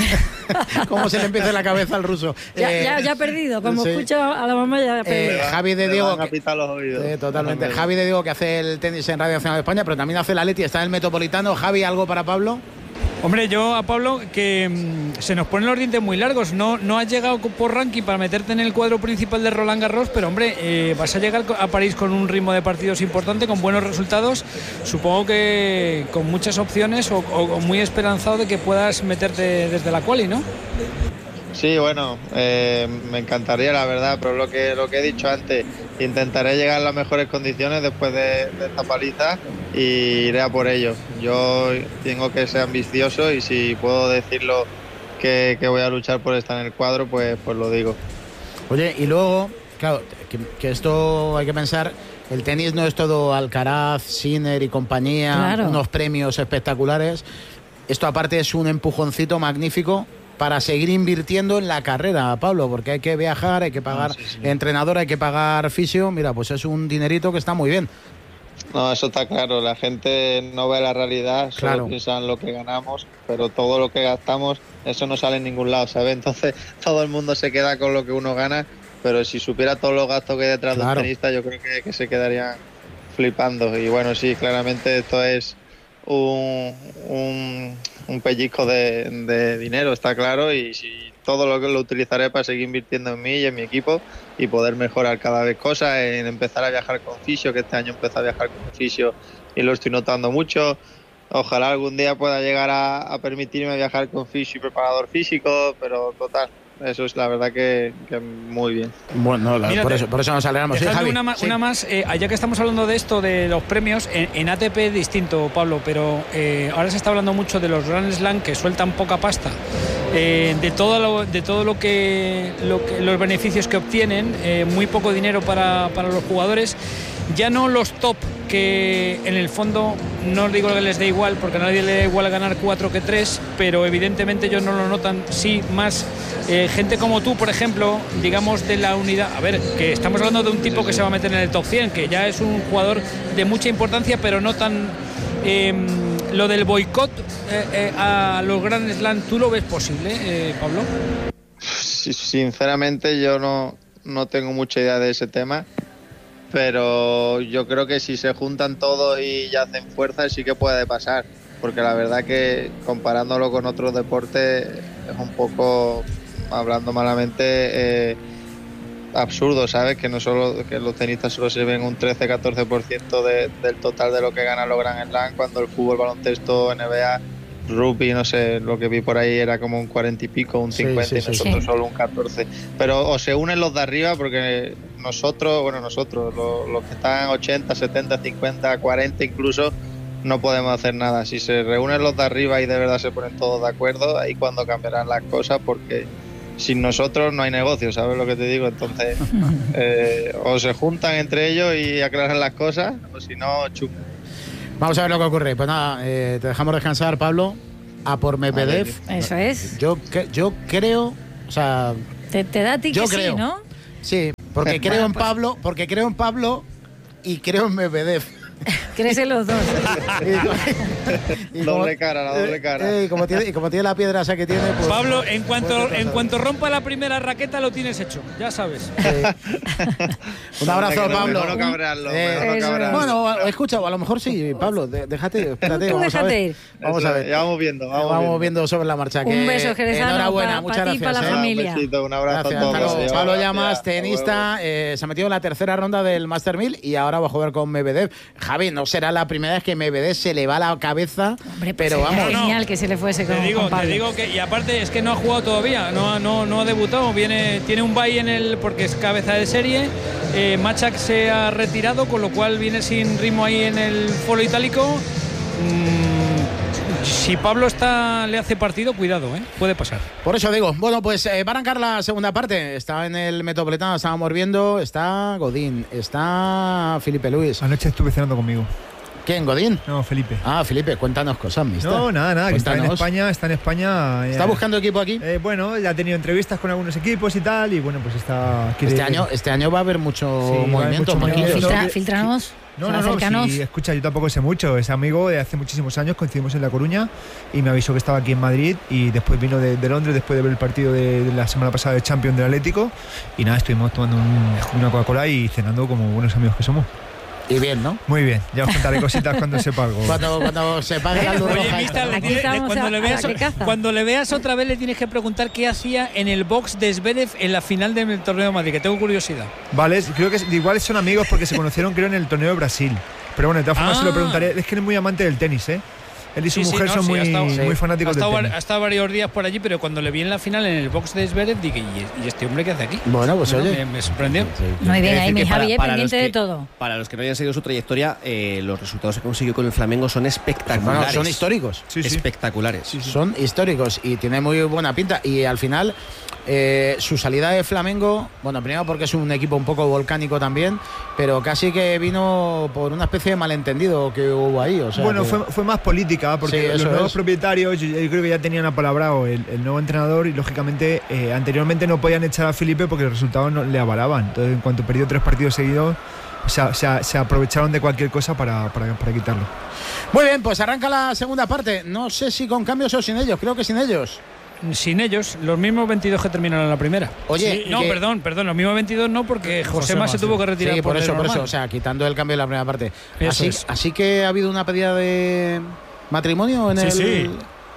cómo se le empieza en la cabeza al ruso. Ya, eh, ya, ya ha perdido, como sí. escucho a la mamá ya ha perdido. Eh, Javi de Diego, que, los oídos. Eh, totalmente. Javi de Diego que hace el tenis en Radio Nacional de España, pero también hace la Leti, está en el Metropolitano. Javi, ¿algo para Pablo? Hombre, yo a Pablo, que mmm, se nos ponen los dientes muy largos. No, no has llegado por ranking para meterte en el cuadro principal de Roland Garros, pero hombre, eh, vas a llegar a París con un ritmo de partidos importante, con buenos resultados. Supongo que con muchas opciones o, o muy esperanzado de que puedas meterte desde la quali, ¿no? Sí, bueno, eh, me encantaría la verdad, pero lo que lo que he dicho antes, intentaré llegar a las mejores condiciones después de, de esta paliza y iré a por ello. Yo tengo que ser ambicioso y si puedo decirlo que, que voy a luchar por estar en el cuadro, pues, pues lo digo. Oye, y luego, claro, que, que esto hay que pensar, el tenis no es todo Alcaraz, Sinner y compañía, claro. Unos premios espectaculares. Esto aparte es un empujoncito magnífico para seguir invirtiendo en la carrera, Pablo, porque hay que viajar, hay que pagar no, sí, sí. entrenador, hay que pagar fisio. Mira, pues es un dinerito que está muy bien. No, eso está claro. La gente no ve la realidad, solo claro. piensan lo que ganamos, pero todo lo que gastamos, eso no sale en ningún lado, ¿sabes? Entonces todo el mundo se queda con lo que uno gana, pero si supiera todos los gastos que hay detrás claro. de un tenista, yo creo que, que se quedarían flipando. Y bueno, sí, claramente esto es un... un un pellizco de, de dinero, está claro, y si todo lo que lo utilizaré para seguir invirtiendo en mí y en mi equipo y poder mejorar cada vez cosas, en empezar a viajar con fisio, que este año empecé a viajar con fisio y lo estoy notando mucho. Ojalá algún día pueda llegar a, a permitirme viajar con fisio y preparador físico, pero total, eso es la verdad que, que muy bien. Bueno, la, por, eso, por eso nos alegramos. ¿Sí, Javi? Una, más, sí. una más, eh, ya que estamos hablando de esto, de los premios, en, en A T P es distinto, Pablo, pero eh, ahora se está hablando mucho de los Grand Slam que sueltan poca pasta, eh, de todo lo, de todo lo que, lo que los beneficios que obtienen, eh, muy poco dinero para, para los jugadores. Ya no los top, que en el fondo no os digo que les dé igual, porque a nadie le da igual ganar cuatro que tres, pero evidentemente ellos no lo notan. Sí, más eh, gente como tú, por ejemplo, digamos de la unidad. A ver, que estamos hablando de un tipo que se va a meter en el top cien, que ya es un jugador de mucha importancia, pero no tan... Eh, lo del boicot eh, eh, a los Grand Slam, ¿tú lo ves posible, eh, Pablo? Sinceramente yo no, no tengo mucha idea de ese tema, pero yo creo que si se juntan todos y ya hacen fuerza sí que puede pasar. porque la verdad que comparándolo con otros deportes es un poco, hablando malamente, eh, absurdo, ¿sabes? Que no solo que los tenistas solo se ven un trece a catorce por ciento de, del total de lo que ganan los Grand Slam, cuando el fútbol, baloncesto, N B A, rugby, no sé, lo que vi por ahí era como un cuarenta y pico, un cincuenta, sí, sí, y nosotros sí. solo un catorce. Pero o se unen los de arriba, porque nosotros, bueno, nosotros, los, los que están ochenta, setenta, cincuenta, cuarenta incluso, no podemos hacer nada. Si se reúnen los de arriba y de verdad se ponen todos de acuerdo, ahí cuando cambiarán las cosas, porque sin nosotros no hay negocio, ¿sabes lo que te digo? Entonces, eh, o se juntan entre ellos y aclaran las cosas, o si no, chum. Vamos a ver lo que ocurre. Pues nada, eh, te dejamos descansar, Pablo. A por Medvedev. Eso es. Yo, que, yo creo, o sea, te, te da a ti yo que creo, sí, ¿no? Sí, porque creo bueno, en pues, Pablo, porque creo en Pablo y creo en Medvedev. Crees en los dos. y, y como, doble cara, la doble cara. Eh, y, como tiene, y como tiene la piedra esa que tiene, pues, Pablo, en cuanto en cuanto rompa la primera raqueta lo tienes hecho, ya sabes. Sí. Un abrazo, Hombre, Pablo. Mejor no cabrarlo, eh, mejor no cabrarlo. Bueno, escucha, a lo mejor sí, Pablo, de, déjate, espérate, Tú vamos déjate a ver. ir. Vamos Eso, a ver. ya vamos viendo, vamos, vamos viendo. viendo sobre la marcha. Un que beso, Jerezano, enhorabuena, pa, muchas pa gracias. ti, para la eh. familia. Un besito, un abrazo Gracias, a todos. Pablo, Dios, Pablo gracias. Llamas, tenista, eh, se ha metido en la tercera ronda del Master mil y ahora va a jugar con Medvedev. Javi, no será la primera vez que Medvedev se le va la cabeza, Hombre, pues pero vamos. genial no, que se le fuese con, te digo, con Pablo. te digo que, y aparte es que no ha jugado todavía, no, no, no ha debutado, viene, tiene un bye en el, porque es cabeza de serie. eh, Machak se ha retirado, con lo cual viene sin ritmo ahí en el foro itálico. Mm, si Pablo está, le hace partido, cuidado, ¿eh? Puede pasar. Por eso digo, bueno, pues eh, va a arrancar la segunda parte. Está en el Metropolitano, estábamos viendo, está Godín, está Felipe Luis. Anoche estuve cenando conmigo. ¿Quién, Godín? No, Felipe. Ah, Felipe, cuéntanos cosas, mister. No, nada, nada, que está en España, está en España. ¿Está eh, buscando equipo aquí? Eh, bueno, ya ha tenido entrevistas con algunos equipos y tal, y bueno, pues está... Quiere... Este año, este año va a haber mucho sí, movimiento. Mucho movimiento. Filtra, filtranos. No, no, no, sí, escucha, yo tampoco sé mucho. Es amigo de hace muchísimos años, coincidimos en La Coruña y me avisó que estaba aquí en Madrid y después vino de, de Londres después de ver el partido de, de la semana pasada de Champions del Atlético y nada, estuvimos tomando un, una Coca-Cola y cenando como buenos amigos que somos. Y bien, ¿no? Muy bien, ya os contaré cositas cuando sepa algo. Cuando, cuando se pague la luz roja. Mister, le tiene, le, cuando, a, le veas, cuando le veas otra vez le tienes que preguntar qué hacía en el box de Zverev en la final del torneo de Madrid, que tengo curiosidad. Vale, creo que igual son amigos porque se conocieron creo en el torneo de Brasil. Pero bueno, de todas formas ah. se lo preguntaré. Es que él es muy amante del tenis, ¿eh? Él y su sí, mujer sí, no, son sí, muy, estado, muy sí. fanáticos ha estado, del tenis. Ha estado varios días por allí, pero cuando le vi en la final en el box de Zverev, dije, ¿y este hombre qué hace aquí? Bueno, pues bueno, oye. Me, me sorprendió. Muy bien, ahí mi Javi, pendiente de todo. Para los que no hayan seguido su trayectoria, eh, los resultados que consiguió con el Flamengo son espectaculares. Bueno, son históricos. Sí, sí. Espectaculares. Sí, sí. Son históricos y tiene muy buena pinta. Y al final... Eh, su salida de Flamengo, bueno, primero porque es un equipo un poco volcánico también, pero casi que vino por una especie de malentendido que hubo ahí. O sea, bueno, que... fue, fue más política, porque sí, los nuevos es. propietarios, yo, yo creo que ya tenían apalabrado el, el nuevo entrenador y lógicamente eh, anteriormente no podían echar a Felipe porque los resultados no le avalaban. Entonces, en cuanto perdió tres partidos seguidos, o sea, se, se aprovecharon de cualquier cosa para, para, para quitarlo. Muy bien, pues arranca la segunda parte. No sé si con cambios o sin ellos, creo que sin ellos. Sin ellos, los mismos veintidós que terminaron la primera. Oye, sí, no, que... perdón, perdón, los mismos veintidós no, porque Josema se tuvo que retirar. Sí, por, por eso, por normal. eso, o sea, quitando el cambio de la primera parte. Así, es. así que ha habido una pedida de matrimonio en sí, el... Sí.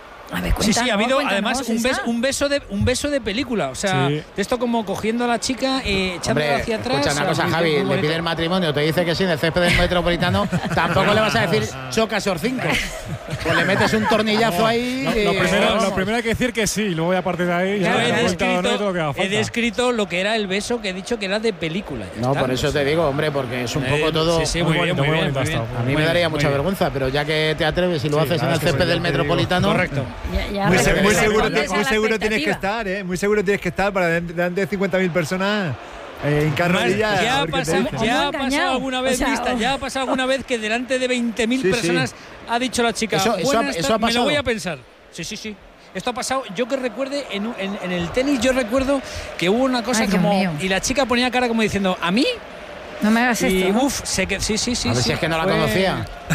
A ver, sí, sí, ha habido además un beso, un beso de un beso de película, o sea, sí. esto como cogiendo a la chica, eh, echándola hacia atrás. Escucha una cosa, Javi, le pide el matrimonio, te dice que sí, en el césped del Metropolitano, tampoco le vas a decir choca Sor cinco. Pues le metes un tornillazo no, ahí. No, y, lo, primero, vamos. lo primero hay que decir que sí, luego a partir de ahí ya he, descrito, no todo lo que haga falta. he descrito lo que era el beso que he dicho que era de película. No, está, por eso no sé. te digo, hombre, porque es un eh, poco todo. Sí, sí, muy, muy bien, muy bien, muy bien. A mí me daría mucha vergüenza, pero ya que te atreves y lo haces en el césped del Metropolitano. Correcto. Muy, se, muy seguro, muy seguro tienes que estar, ¿eh? Muy seguro tienes que estar para delante de cincuenta mil personas. Eh, en carrodilla, ya ha pasado, ya ha pasado alguna vez, o sea, vista, oh. ya ha pasado alguna vez que delante de veinte mil sí, personas sí. ha dicho la chica, eso, eso, ha, eso ha me lo voy a pensar. Sí, sí, sí. Esto ha pasado, yo que recuerde, en, en, en el tenis yo recuerdo que hubo una cosa Ay, como... Y la chica ponía cara como diciendo, ¿a mí? No me hagas y, esto, ¿no? Uf, sé que sí, sí, sí. A ver sí, si es que no fue... la conocía.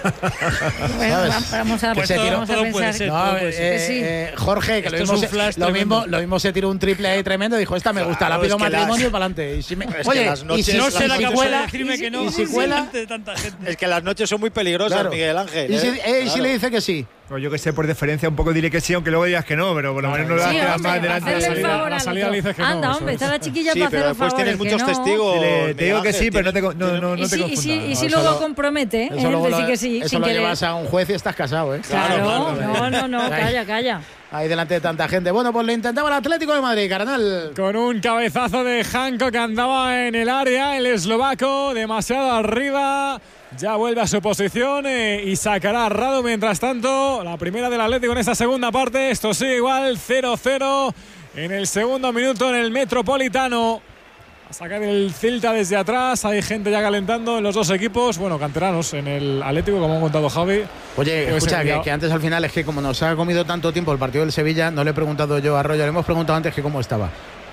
Bueno, vamos a, que se tiró, vamos a pensar ser, no, eh, que sí. eh, Jorge, que lo Esto mismo, es un flash se, lo, mismo, lo mismo se tiró un triple ahí tremendo. Dijo, esta me gusta, Claro, la pido es que matrimonio las- y para adelante. Y si me, Es oye, que las noches- y si No las será noches- capaz de cuela, decirme que no. y si cuela, delante de tanta gente. Es que las noches son muy peligrosas, claro. Miguel Ángel. Y si, ¿eh? eh, y si Claro. le dice que sí. Pues yo que sé, por deferencia un poco diré que sí, aunque luego digas que no, pero por lo menos no le Sí, das hombre, más delante de la hacerle el salida. favor la al salida otro. le dices que no, Anda, eso hombre, es. está la chiquilla Sí, para pero hacer los después tienes favores, que muchos no. testigos. Dile, te Miguel digo que Ángel, sí, pero no te, tienes- no, no, Y no te si, y confundas. si, y No, si eso luego lo- compromete, Eso él luego decir lo, que sí, eso sin lo querer. llevas a un juez y estás casado, ¿eh? Claro, Claro, no, no, no, Ahí. calla, calla. Ahí delante de tanta gente. Bueno, pues lo intentaba el Atlético de Madrid, carnal. Con un cabezazo de Janko que andaba en el área, el eslovaco, demasiado arriba. Ya vuelve a su posición eh, y sacará a Radu. Mientras tanto, la primera del Atlético en esta segunda parte. Esto sigue igual, cero cero en el segundo minuto en el Metropolitano. A sacar el Celta desde atrás. Hay gente ya calentando en los dos equipos. Bueno, canteranos en el Atlético, como ha contado Javi. Oye, Pues escucha, se que, liado. que antes al final es que como nos ha comido tanto tiempo el partido del Sevilla, no le he preguntado yo a Arroyo, le hemos preguntado antes que cómo estaba.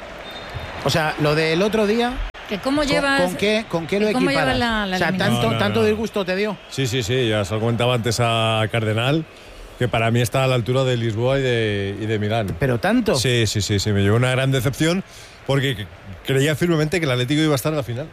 O sea, lo del otro día, Que cómo ¿con, llevas, con qué, con qué lo que cómo equiparas? llevas la- la o sea, eliminación. tanto, No, no, tanto no. disgusto te dio. Sí, sí, sí, ya se lo comentaba antes a Cardenal, que para mí está a la altura de Lisboa y de, y de Milán. ¿Pero tanto? Sí, sí, sí, sí, me llevó una gran decepción porque creía firmemente que el Atlético iba a estar en la final.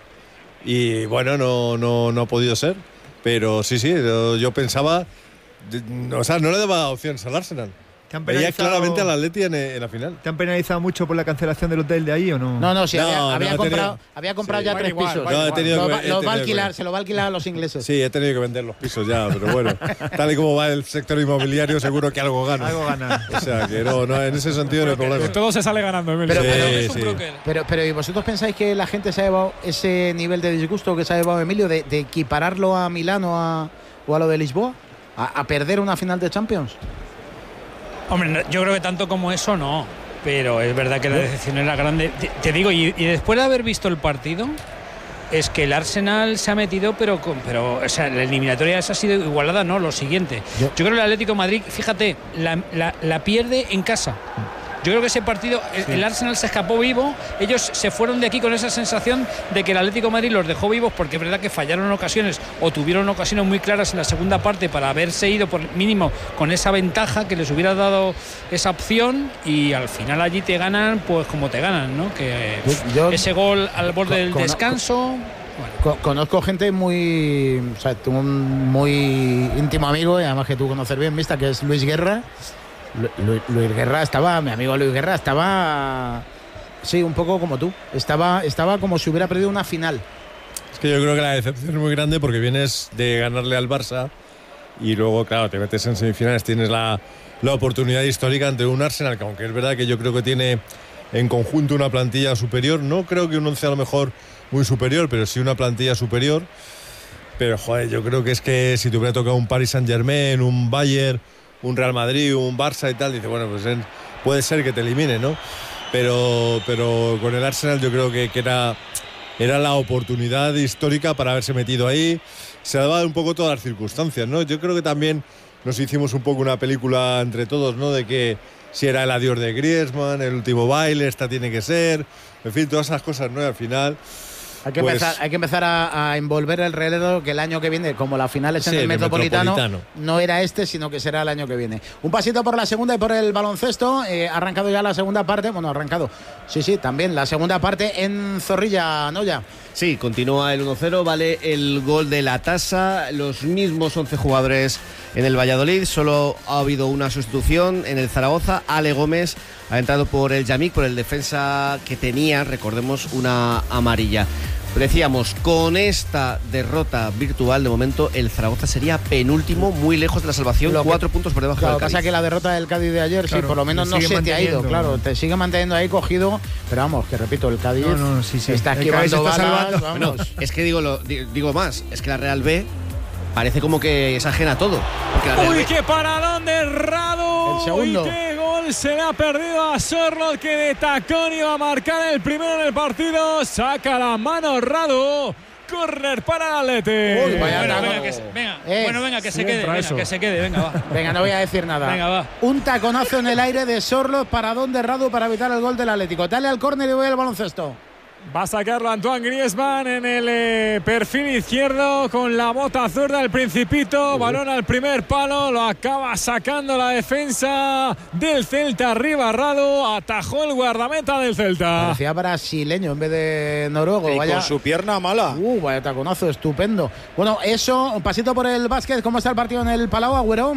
Y bueno, no, no, no ha podido ser, pero sí, sí, yo, yo pensaba, de- o sea, no le daba opciones al Arsenal. ¿Te han Veía penalizado- claramente al Atleti en, en la final. ¿Te han penalizado mucho por la cancelación del hotel de ahí o no? No, no, sí, No, había, no, había he comprado, tenido- había comprado sí. ya Vale tres igual, pisos. vale No, he igual. tenido Los que- va, he los va a tenido que- alquilar, se lo va a alquilar a los ingleses. Sí, he tenido que vender los pisos ya, pero bueno, tal y como va el sector inmobiliario, seguro que algo gana. Algo gana. O sea, que no, no, en ese sentido no hay problema. De todo se sale ganando, Emilio. Pero- Sí, pero- Es un sí. broker. Pero, pero ¿y vosotros pensáis que la gente se ha llevado ese nivel de disgusto que se ha llevado Emilio de, de equipararlo a Milán o a, o a lo de Lisboa? ¿A, a perder una final de Champions? Hombre, no, yo creo que tanto como eso no. Pero es verdad que la decepción era grande. Te, te digo, y, y después de haber visto el partido, es que el Arsenal se ha metido, pero, con, pero o sea, la eliminatoria esa ha sido igualada, no, lo siguiente. Yo- Yo, creo que el Atlético de Madrid, fíjate, la, la- la pierde en casa. Yo creo que ese partido, el, el Arsenal se escapó vivo, ellos se fueron de aquí con esa sensación de que el Atlético de Madrid los dejó vivos, porque es verdad que fallaron en ocasiones o tuvieron ocasiones muy claras en la segunda parte para haberse ido por mínimo con esa ventaja que les hubiera dado esa opción, y al final allí te ganan pues como te ganan, ¿no? Que Yo- yo- ese gol al borde del Con- descanso. Co- conozco gente muy, o sea, tengo un muy íntimo amigo, y además que tú conoces bien, Mista, que es Luis Guerra. Lu- Lu- Luis Guerra estaba, mi amigo Luis Guerra estaba, sí, un poco como tú. Estaba, estaba como si hubiera perdido una final. Es que yo creo que la decepción es muy grande porque vienes de ganarle al Barça y luego, claro, te metes en semifinales, tienes la, la oportunidad histórica ante un Arsenal, que aunque es verdad que yo creo que tiene en conjunto una plantilla superior, no creo que un once a lo mejor muy superior, pero sí una plantilla superior. Pero, joder, yo creo que es que si te hubiera tocado un Paris Saint-Germain, un Bayern, un Real Madrid, un Barça y tal, dice, bueno, pues en- puede ser que te elimine, ¿no? Pero, pero con el Arsenal yo creo que, que era, era la oportunidad histórica para haberse metido ahí. Se daba un poco todas las circunstancias, ¿no? Yo creo que también nos hicimos un poco una película entre todos, ¿no? De que si era el adiós de Griezmann, el último baile, esta tiene que ser, en fin, todas esas cosas, ¿no? Y al final... Hay que pues, empezar, hay que empezar a, a envolver el relevo, que el año que viene, como la final es en Sí, el en el Metropolitano, Metropolitano. no era este, sino que será el año que viene. Un pasito por la segunda y por el baloncesto. Eh, ha arrancado ya la segunda parte. Bueno, ha arrancado. Sí, sí, también la segunda parte en Zorrilla, ¿no? Ya. Sí, continúa el uno cero, vale el gol de la tasa, los mismos once jugadores en el Valladolid, solo ha habido una sustitución en el Zaragoza, Ale Gómez ha entrado por el Yamik, por el defensa que tenía, recordemos, una amarilla. Decíamos, con esta derrota virtual, de momento el Zaragoza sería penúltimo, muy lejos de la salvación, Lo que- cuatro puntos por debajo Claro, del pasa Cádiz. que la derrota del Cádiz de ayer, sí, Claro, por lo menos lo no sigue se te ha ido, manteniendo. claro, te sigue manteniendo ahí cogido, pero vamos, que repito, el Cádiz No, no, sí, sí. está El esquivando Cádiz se está balas, salvando. vamos. Bueno, es que digo, lo, di- digo más, es que la Real B parece como que es ajena a todo. Porque la Real Uy, B- qué paradón de Radu. El segundo. Uy, qué gol se le ha perdido a Sorlot, que de tacón iba a marcar el primero en el partido. Saca la mano Radu. Corner para el Atleti. Uy, vaya Bueno, taco. venga, que se, venga, Eh, bueno, venga, que se siempre quede, venga, eso. que se quede, venga, va. Venga, no voy a decir nada. Venga, va. Un taconazo en el aire de Sorlos, paradón de Radu para evitar el gol del Atlético. Dale al córner y voy al baloncesto. Va a sacarlo Antoine Griezmann en el eh, perfil izquierdo con la bota zurda del Principito. Balón al primer palo, lo acaba sacando la defensa del Celta. Arriba Radu, atajó el guardameta del Celta. Parecía brasileño en vez de noruego. Y vaya, con su pierna mala. Uh, vaya taconazo, estupendo. Bueno, eso, un pasito por el básquet. ¿Cómo está el partido en el Palau, Agüero?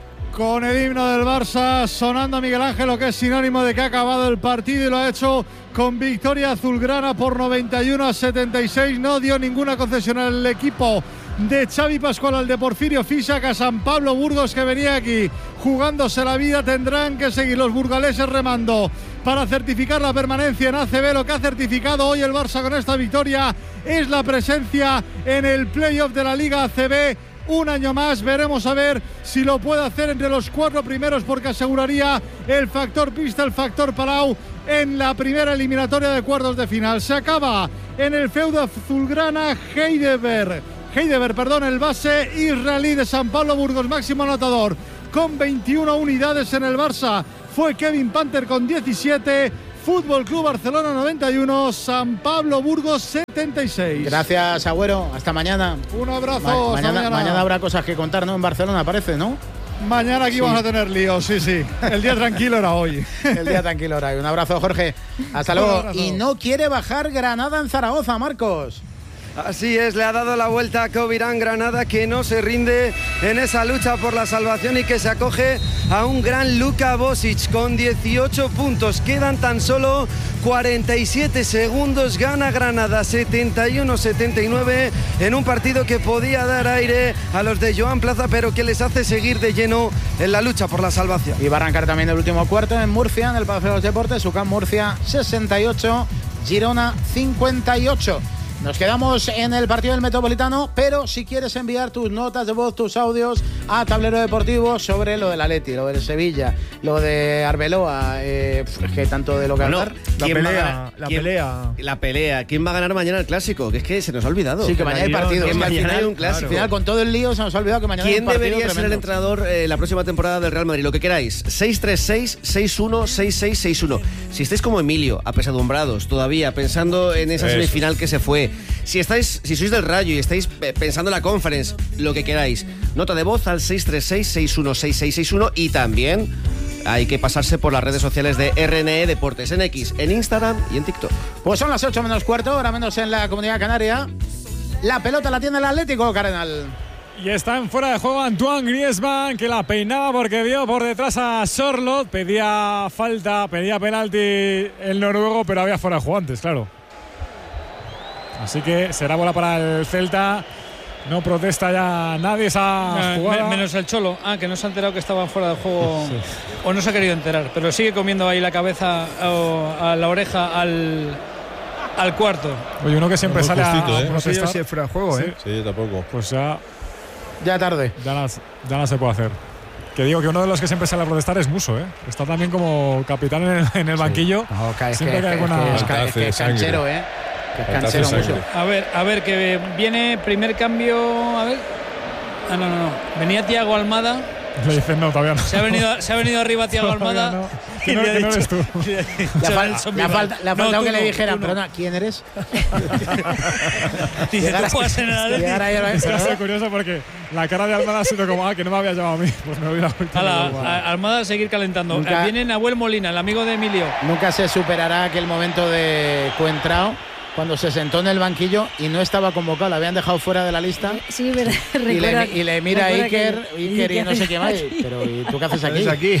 Con el himno del Barça sonando Miguel Ángel, lo que es sinónimo de que ha acabado el partido, y lo ha hecho con victoria azulgrana por noventa y uno a setenta y seis. No dio ninguna concesión al equipo de Xavi Pascual, al de Porfirio Fisac, a San Pablo Burgos, que venía aquí jugándose la vida. Tendrán que seguir los burgaleses remando para certificar la permanencia en A C B. Lo que ha certificado hoy el Barça con esta victoria es la presencia en el playoff de la Liga A C B. Un año más, veremos a ver si lo puede hacer entre los cuatro primeros, porque aseguraría el factor pista, el factor Palau en la primera eliminatoria de cuartos de final. Se acaba en el feudo azulgrana. Heidelberg, Heidelberg, perdón, el base israelí de San Pablo Burgos, máximo anotador con veintiuna unidades. En el Barça fue Kevin Panther con diecisiete. Fútbol Club Barcelona noventa y uno, San Pablo Burgos setenta y seis. Gracias, Agüero. Hasta mañana. Un abrazo. Ma- mañana, mañana. mañana habrá cosas que contar, ¿no? En Barcelona, parece, ¿no? Mañana aquí Sí. vamos a tener líos, sí, sí. El día tranquilo era hoy. El día tranquilo era hoy. Un abrazo, Jorge. Hasta Un luego. abrazo. Y no quiere bajar Granada en Zaragoza, Marcos. Así es, le ha dado la vuelta a Covirán Granada, que no se rinde en esa lucha por la salvación y que se acoge a un gran Luka Bosic con dieciocho puntos. Quedan tan solo cuarenta y siete segundos. Gana Granada setenta y uno a setenta y nueve en un partido que podía dar aire a los de Joan Plaza, pero que les hace seguir de lleno en la lucha por la salvación. Y va a arrancar también el último cuarto en Murcia, en el Palacio de los Deportes. UCAM Murcia sesenta y ocho, Girona cincuenta y ocho. Nos quedamos en el partido del Metropolitano, pero si quieres enviar tus notas de voz, tus audios a Tablero Deportivo sobre lo del Atleti, lo del Sevilla, lo de Arbeloa, eh, es que tanto de lo que Bueno, hablar. La ¿quién va a pelea, ganar? la ¿Quién- pelea. La pelea. ¿Quién va a ganar mañana el clásico? Que es que se nos ha olvidado. Sí, que mañana hay partido. Que Es que al mañana final- hay un clásico. Al final, con todo el lío, se nos ha olvidado que mañana hay ¿Quién un partido debería ser el tremendo. entrenador eh, la próxima temporada del Real Madrid? Lo que queráis. seis tres seis, seis uno, seis seis seis uno. Si estáis como Emilio, apesadumbrados, todavía pensando en esa Eso. semifinal que se fue. Si estáis, si sois del Rayo y estáis eh, pensando en la Conference, lo que queráis. Nota de voz al seis tres seis, seis uno seis seis seis uno. Y también hay que pasarse por las redes sociales de R N E Deportes, en X, en Instagram y en TikTok. Pues son las ocho menos cuarto, ahora menos en la Comunidad Canaria. La pelota la tiene el Atlético, Cardenal. Y está en fuera de juego Antoine Griezmann, que la peinaba porque vio por detrás a Sorloth. Pedía falta, pedía penalti el noruego, pero había fuera de juego antes, claro. Así que será bola para el Celta. No protesta ya nadie esa Ah, jugada. me- menos el Cholo. Ah, que no se ha enterado que estaba fuera de juego. O no se ha querido enterar. Pero sigue comiendo ahí la cabeza o a la oreja al, al cuarto. Oye, uno que siempre Muy sale a justito, ¿eh? No sé yo protestar. si es fuera de juego, ¿eh? Sí, tampoco. Pues ya, Ya tarde. ya, las- ya no se puede hacer. Que digo que uno de los que siempre sale a protestar es Muso, ¿eh? Está también como capitán en el, en el banquillo. No, que es que, Siempre que hay que- alguna- que es ca- es que es canchero, ¿eh? Que es canchero mucho. A ver, a ver, que viene primer cambio. A ver. Ah, no, no, no. Venía Thiago Almada. Le dicen, no, todavía no. Se ha venido, se ha venido arriba Thiago Todavía Almada. no. Que no- que no eres tú. Le ha, fal- le ha falta- le ha faltado que le dijeran, perdona, ¿quién eres? Dice, Llegar a- tú puedes en el Atleti. llegar ahí a la- Es que ha sido curioso porque la cara de Almada ha sido como, ah, que no me había llamado a mí. Pues me hubiera vuelto Ala, loco. a- Almada a seguir calentando. Nunca- Eh, Viene Nahuel Molina, el amigo de Emilio. Nunca se superará aquel momento de Coentrao cuando se sentó en el banquillo y no estaba convocado, la habían dejado fuera de la lista. Sí, verdad. Y le, Recuerda- y le mira a recuerda Iker, que- Iker y ¿qué no sé haces qué más. aquí? Pero ¿y tú qué haces ¿Qué aquí? haces aquí?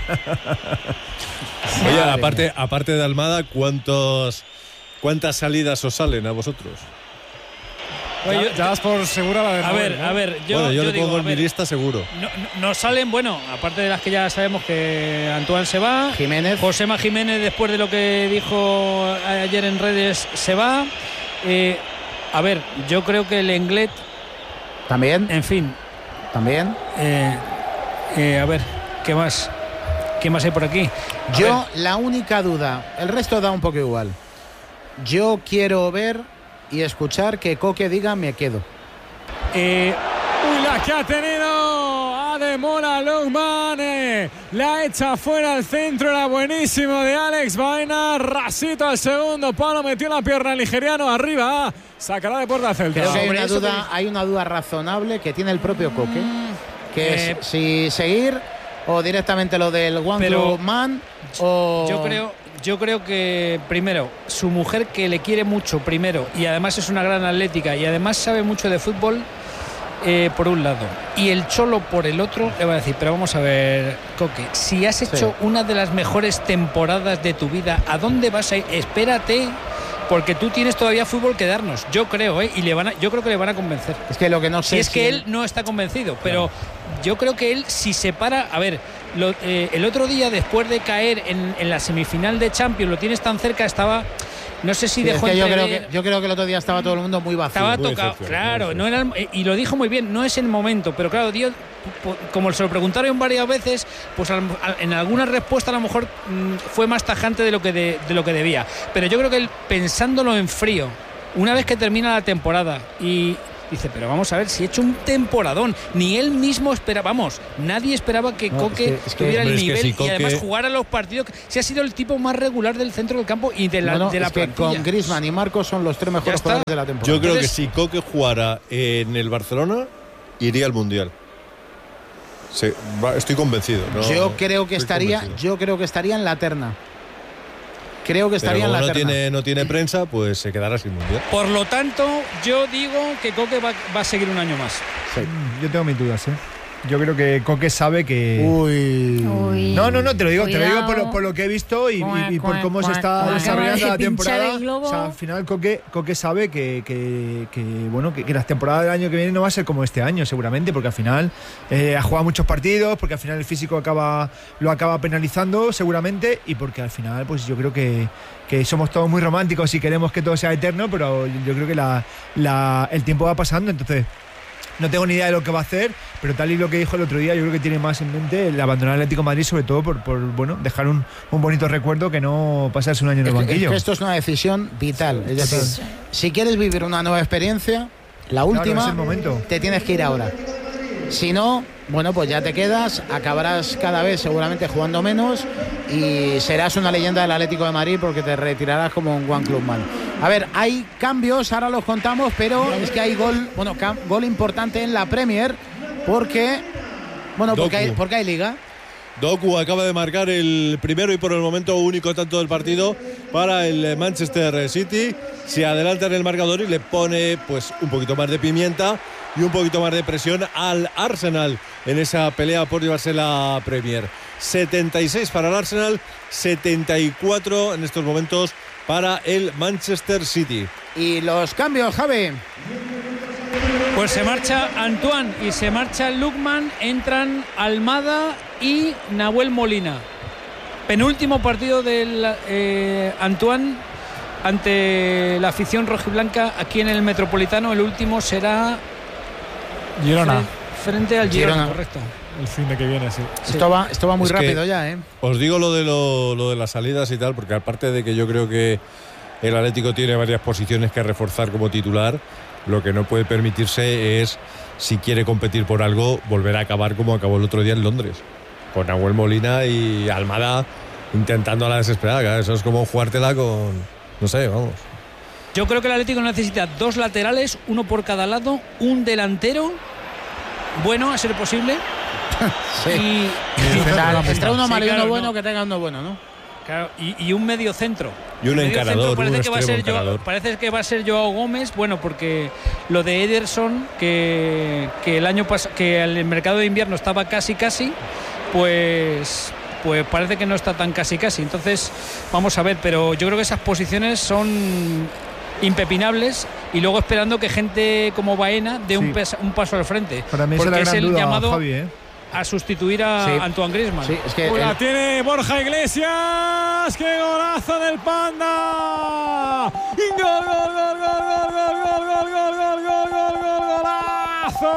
Oye, Madre aparte, aparte de Almada, ¿cuántos, ¿cuántas salidas os salen a vosotros? Ya, Oye, yo- ya vas por segura la de A Nahuel, ver, ¿no? a ver, yo, bueno, yo, yo lo digo, pongo a en ver, mi lista seguro. no- no- nos salen, bueno, aparte de las que ya sabemos que Antoine se va, Jiménez. Josema Jiménez, después de lo que dijo ayer en redes, se va. Eh, a ver, yo creo que el Englet, También, en fin, también. eh, eh, a ver, ¿qué más? ¿Qué más hay por aquí? A Yo, ver, la única duda, el resto da un poco igual. Yo quiero ver y escuchar que Coque diga me quedo. eh, Uy, la que ha tenido Ademola Lookman. Eh, la echa fuera al centro. Era buenísimo de Alex Baena. Rasito al segundo palo. Metió la pierna nigeriano arriba. Sacará de puerta Celta. Creo que hay una, duda, hay una duda razonable que tiene el propio Coque. Que eh, es si seguir o directamente lo del One Club Man. O... Yo creo, yo creo que primero, su mujer que le quiere mucho, primero, y además es una gran atlética y además sabe mucho de fútbol, eh, por un lado. Y el Cholo por el otro le va a decir, pero vamos a ver, Coque, si has hecho sí. una de las mejores temporadas de tu vida, ¿a dónde vas a ir? Espérate. Porque tú tienes todavía fútbol que darnos, yo creo, ¿eh? Y le van a, yo creo que le van a convencer. Es que lo que no sé si es si que él... él no está convencido, pero claro. yo creo que él si se para, a ver, lo, eh, el otro día después de caer en, en la semifinal de Champions, lo tienes tan cerca, estaba, no sé si sí, dejó es que yo entrever, creo que yo creo que el otro día estaba todo el mundo muy vacío. Estaba muy tocado, claro, no era el, y lo dijo muy bien, no es el momento, pero claro, Dios, como se lo preguntaron varias veces, pues en alguna respuesta a lo mejor mmm, fue más tajante de lo que de, de lo que debía. Pero yo creo que él, pensándolo en frío, una vez que termina la temporada y dice, pero vamos a ver, si he hecho un temporadón, ni él mismo esperaba, vamos, nadie esperaba que no, Coque es que, es que, tuviera el nivel si Coque... y además jugara los partidos, si ha sido el tipo más regular del centro del campo y de la, no, no, de la es que con Griezmann y Marcos son los tres mejores jugadores de la temporada. Yo creo Entonces, que si Coque jugara en el Barcelona, iría al Mundial. Sí, estoy convencido. ¿no? Yo creo que estaría, convencido. yo creo que estaría en la terna. Creo que estaría Pero en la no terna. Tiene, no tiene prensa, pues se quedará sin Mundial. Por lo tanto, yo digo que Coque va, va a seguir un año más. Sí. Yo tengo mis dudas, ¿eh? Yo creo que Coque sabe que... Uy. Uy. No, no, no, te lo digo, Cuidado. te lo digo por lo, por lo que he visto y, cuac, y, y por cuac, cómo cuac, se está cuac, desarrollando la temporada. O sea, al final Coque, Coque sabe que, que, que bueno, que, que la temporada del año que viene no va a ser como este año, seguramente, porque al final eh, ha jugado muchos partidos, porque al final el físico acaba lo acaba penalizando, seguramente, y porque al final, pues yo creo que, que somos todos muy románticos y queremos que todo sea eterno, pero yo creo que la, la, el tiempo va pasando, entonces... No tengo ni idea de lo que va a hacer, pero tal y lo que dijo el otro día, yo creo que tiene más en mente el abandonar el Atlético de Madrid, sobre todo por, por bueno, dejar un, un bonito recuerdo que no pasarse un año en el banquillo. Es que esto es una decisión vital. Es decir, sí. si quieres vivir una nueva experiencia, la última, claro, es el momento. Te tienes que ir ahora. Si no, bueno, pues ya te quedas, acabarás cada vez seguramente jugando menos y serás una leyenda del Atlético de Madrid porque te retirarás como un One Club Man. A ver, hay cambios, ahora los contamos, pero es que hay gol, bueno, gol importante en la Premier porque, bueno, porque hay, porque hay liga. Doku acaba de marcar el primero y por el momento único tanto del partido para el Manchester City. Se adelanta en el marcador y le pone pues un poquito más de pimienta y un poquito más de presión al Arsenal en esa pelea por llevarse la Premier. setenta y seis para el Arsenal, setenta y cuatro en estos momentos para el Manchester City. Y los cambios, Javi. Pues se marcha Antoine y se marcha Lookman, entran Almada y Nahuel Molina. Penúltimo partido del eh, Antoine ante la afición rojiblanca aquí en el Metropolitano. El último será Girona. Frente al Girona, Girona. correcto. El fin de que viene, sí. Esto va, esto va muy es rápido ya, ¿eh? Os digo lo de, lo, lo de las salidas y tal, porque aparte de que yo creo que el Atlético tiene varias posiciones que reforzar como titular, lo que no puede permitirse es, si quiere competir por algo, volver a acabar como acabó el otro día en Londres, con Nahuel Molina y Almada intentando a la desesperada. Claro, eso es como jugártela con, no sé, vamos. Yo creo que el Atlético necesita dos laterales, uno por cada lado, un delantero, bueno, a ser posible. Sí. Y, entre uno malo y sí, claro, uno bueno, no. que tenga uno bueno, ¿no? Claro, y, y un medio centro. Y un medio encarador, parece un que va a ser extremo Joao, encarador. parece que va a ser Joao Gómez, bueno, porque lo de Ederson, que, que el año pasado, que el mercado de invierno estaba casi casi, pues pues parece que no está tan casi casi. Entonces, vamos a ver, pero yo creo que esas posiciones son impepinables y luego esperando que gente como Baena dé sí. un, pes, un paso al frente. Para mí porque es, es el duda, llamado Javi, ¿eh? a sustituir a sí. Antoine Griezmann. Sí, es que la el... tiene Borja Iglesias. ¡Qué golazo del Panda! ¡Gol, gol, gol, gol, gol, gol, gol, gol, gol, gol, gol, gol, gol, golazo!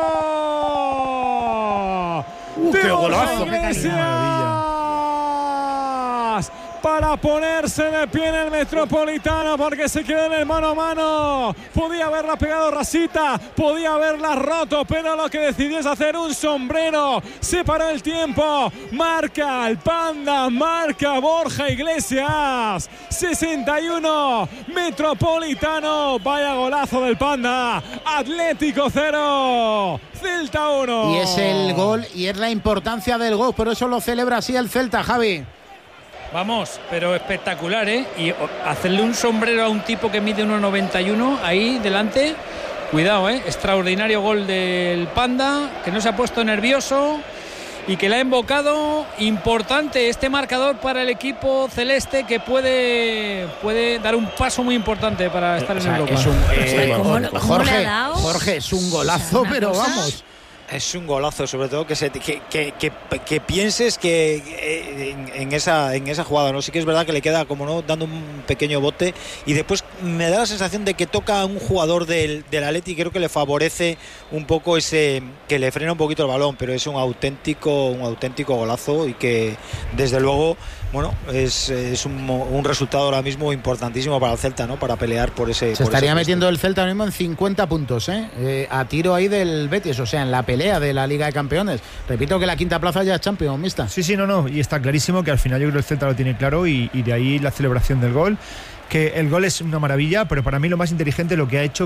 Uh, ¡Qué golazo! Iglesias, para para ponerse de pie en el Metropolitano, porque se quedó en el mano a mano. Podía haberla pegado rasita, podía haberla roto, pero lo que decidió es hacer un sombrero. Se paró el tiempo. Marca el Panda, marca Borja Iglesias. sesenta y uno, Metropolitano. Vaya golazo del Panda. Atlético cero, Celta uno. Y es el gol y es la importancia del gol, por eso lo celebra así el Celta, Javi. Vamos, pero espectacular, ¿eh? Y hacerle un sombrero a un tipo que mide uno noventa y uno ahí delante. Cuidado, ¿eh? Extraordinario gol del Panda, que no se ha puesto nervioso y que le ha invocado. Importante este marcador para el equipo celeste, que puede, puede dar un paso muy importante para estar o sea, en Europa. Es un, eh, ¿Cómo, Jorge, Jorge, es un golazo, pero vamos. Es un golazo, sobre todo que se, que, que, que, que pienses que eh, en, en esa en esa jugada, ¿no? Sí que es verdad que le queda como no dando un pequeño bote y después me da la sensación de que toca a un jugador del, del Atleti y creo que le favorece un poco ese, que le frena un poquito el balón, pero es un auténtico un auténtico golazo y que desde luego, bueno, es, es un, un resultado ahora mismo importantísimo para el Celta, ¿no? Para pelear por ese. Se por estaría ese metiendo el Celta ahora mismo en cincuenta puntos, ¿eh? Eh, a tiro ahí del Betis, o sea, en la pelea de la Liga de Campeones. Repito que la quinta plaza ya es Champions, mixta. Sí, sí, no, no, y está clarísimo que al final yo creo que el Celta lo tiene claro y, y de ahí la celebración del gol. Que el gol es una maravilla, pero para mí lo más inteligente lo que ha hecho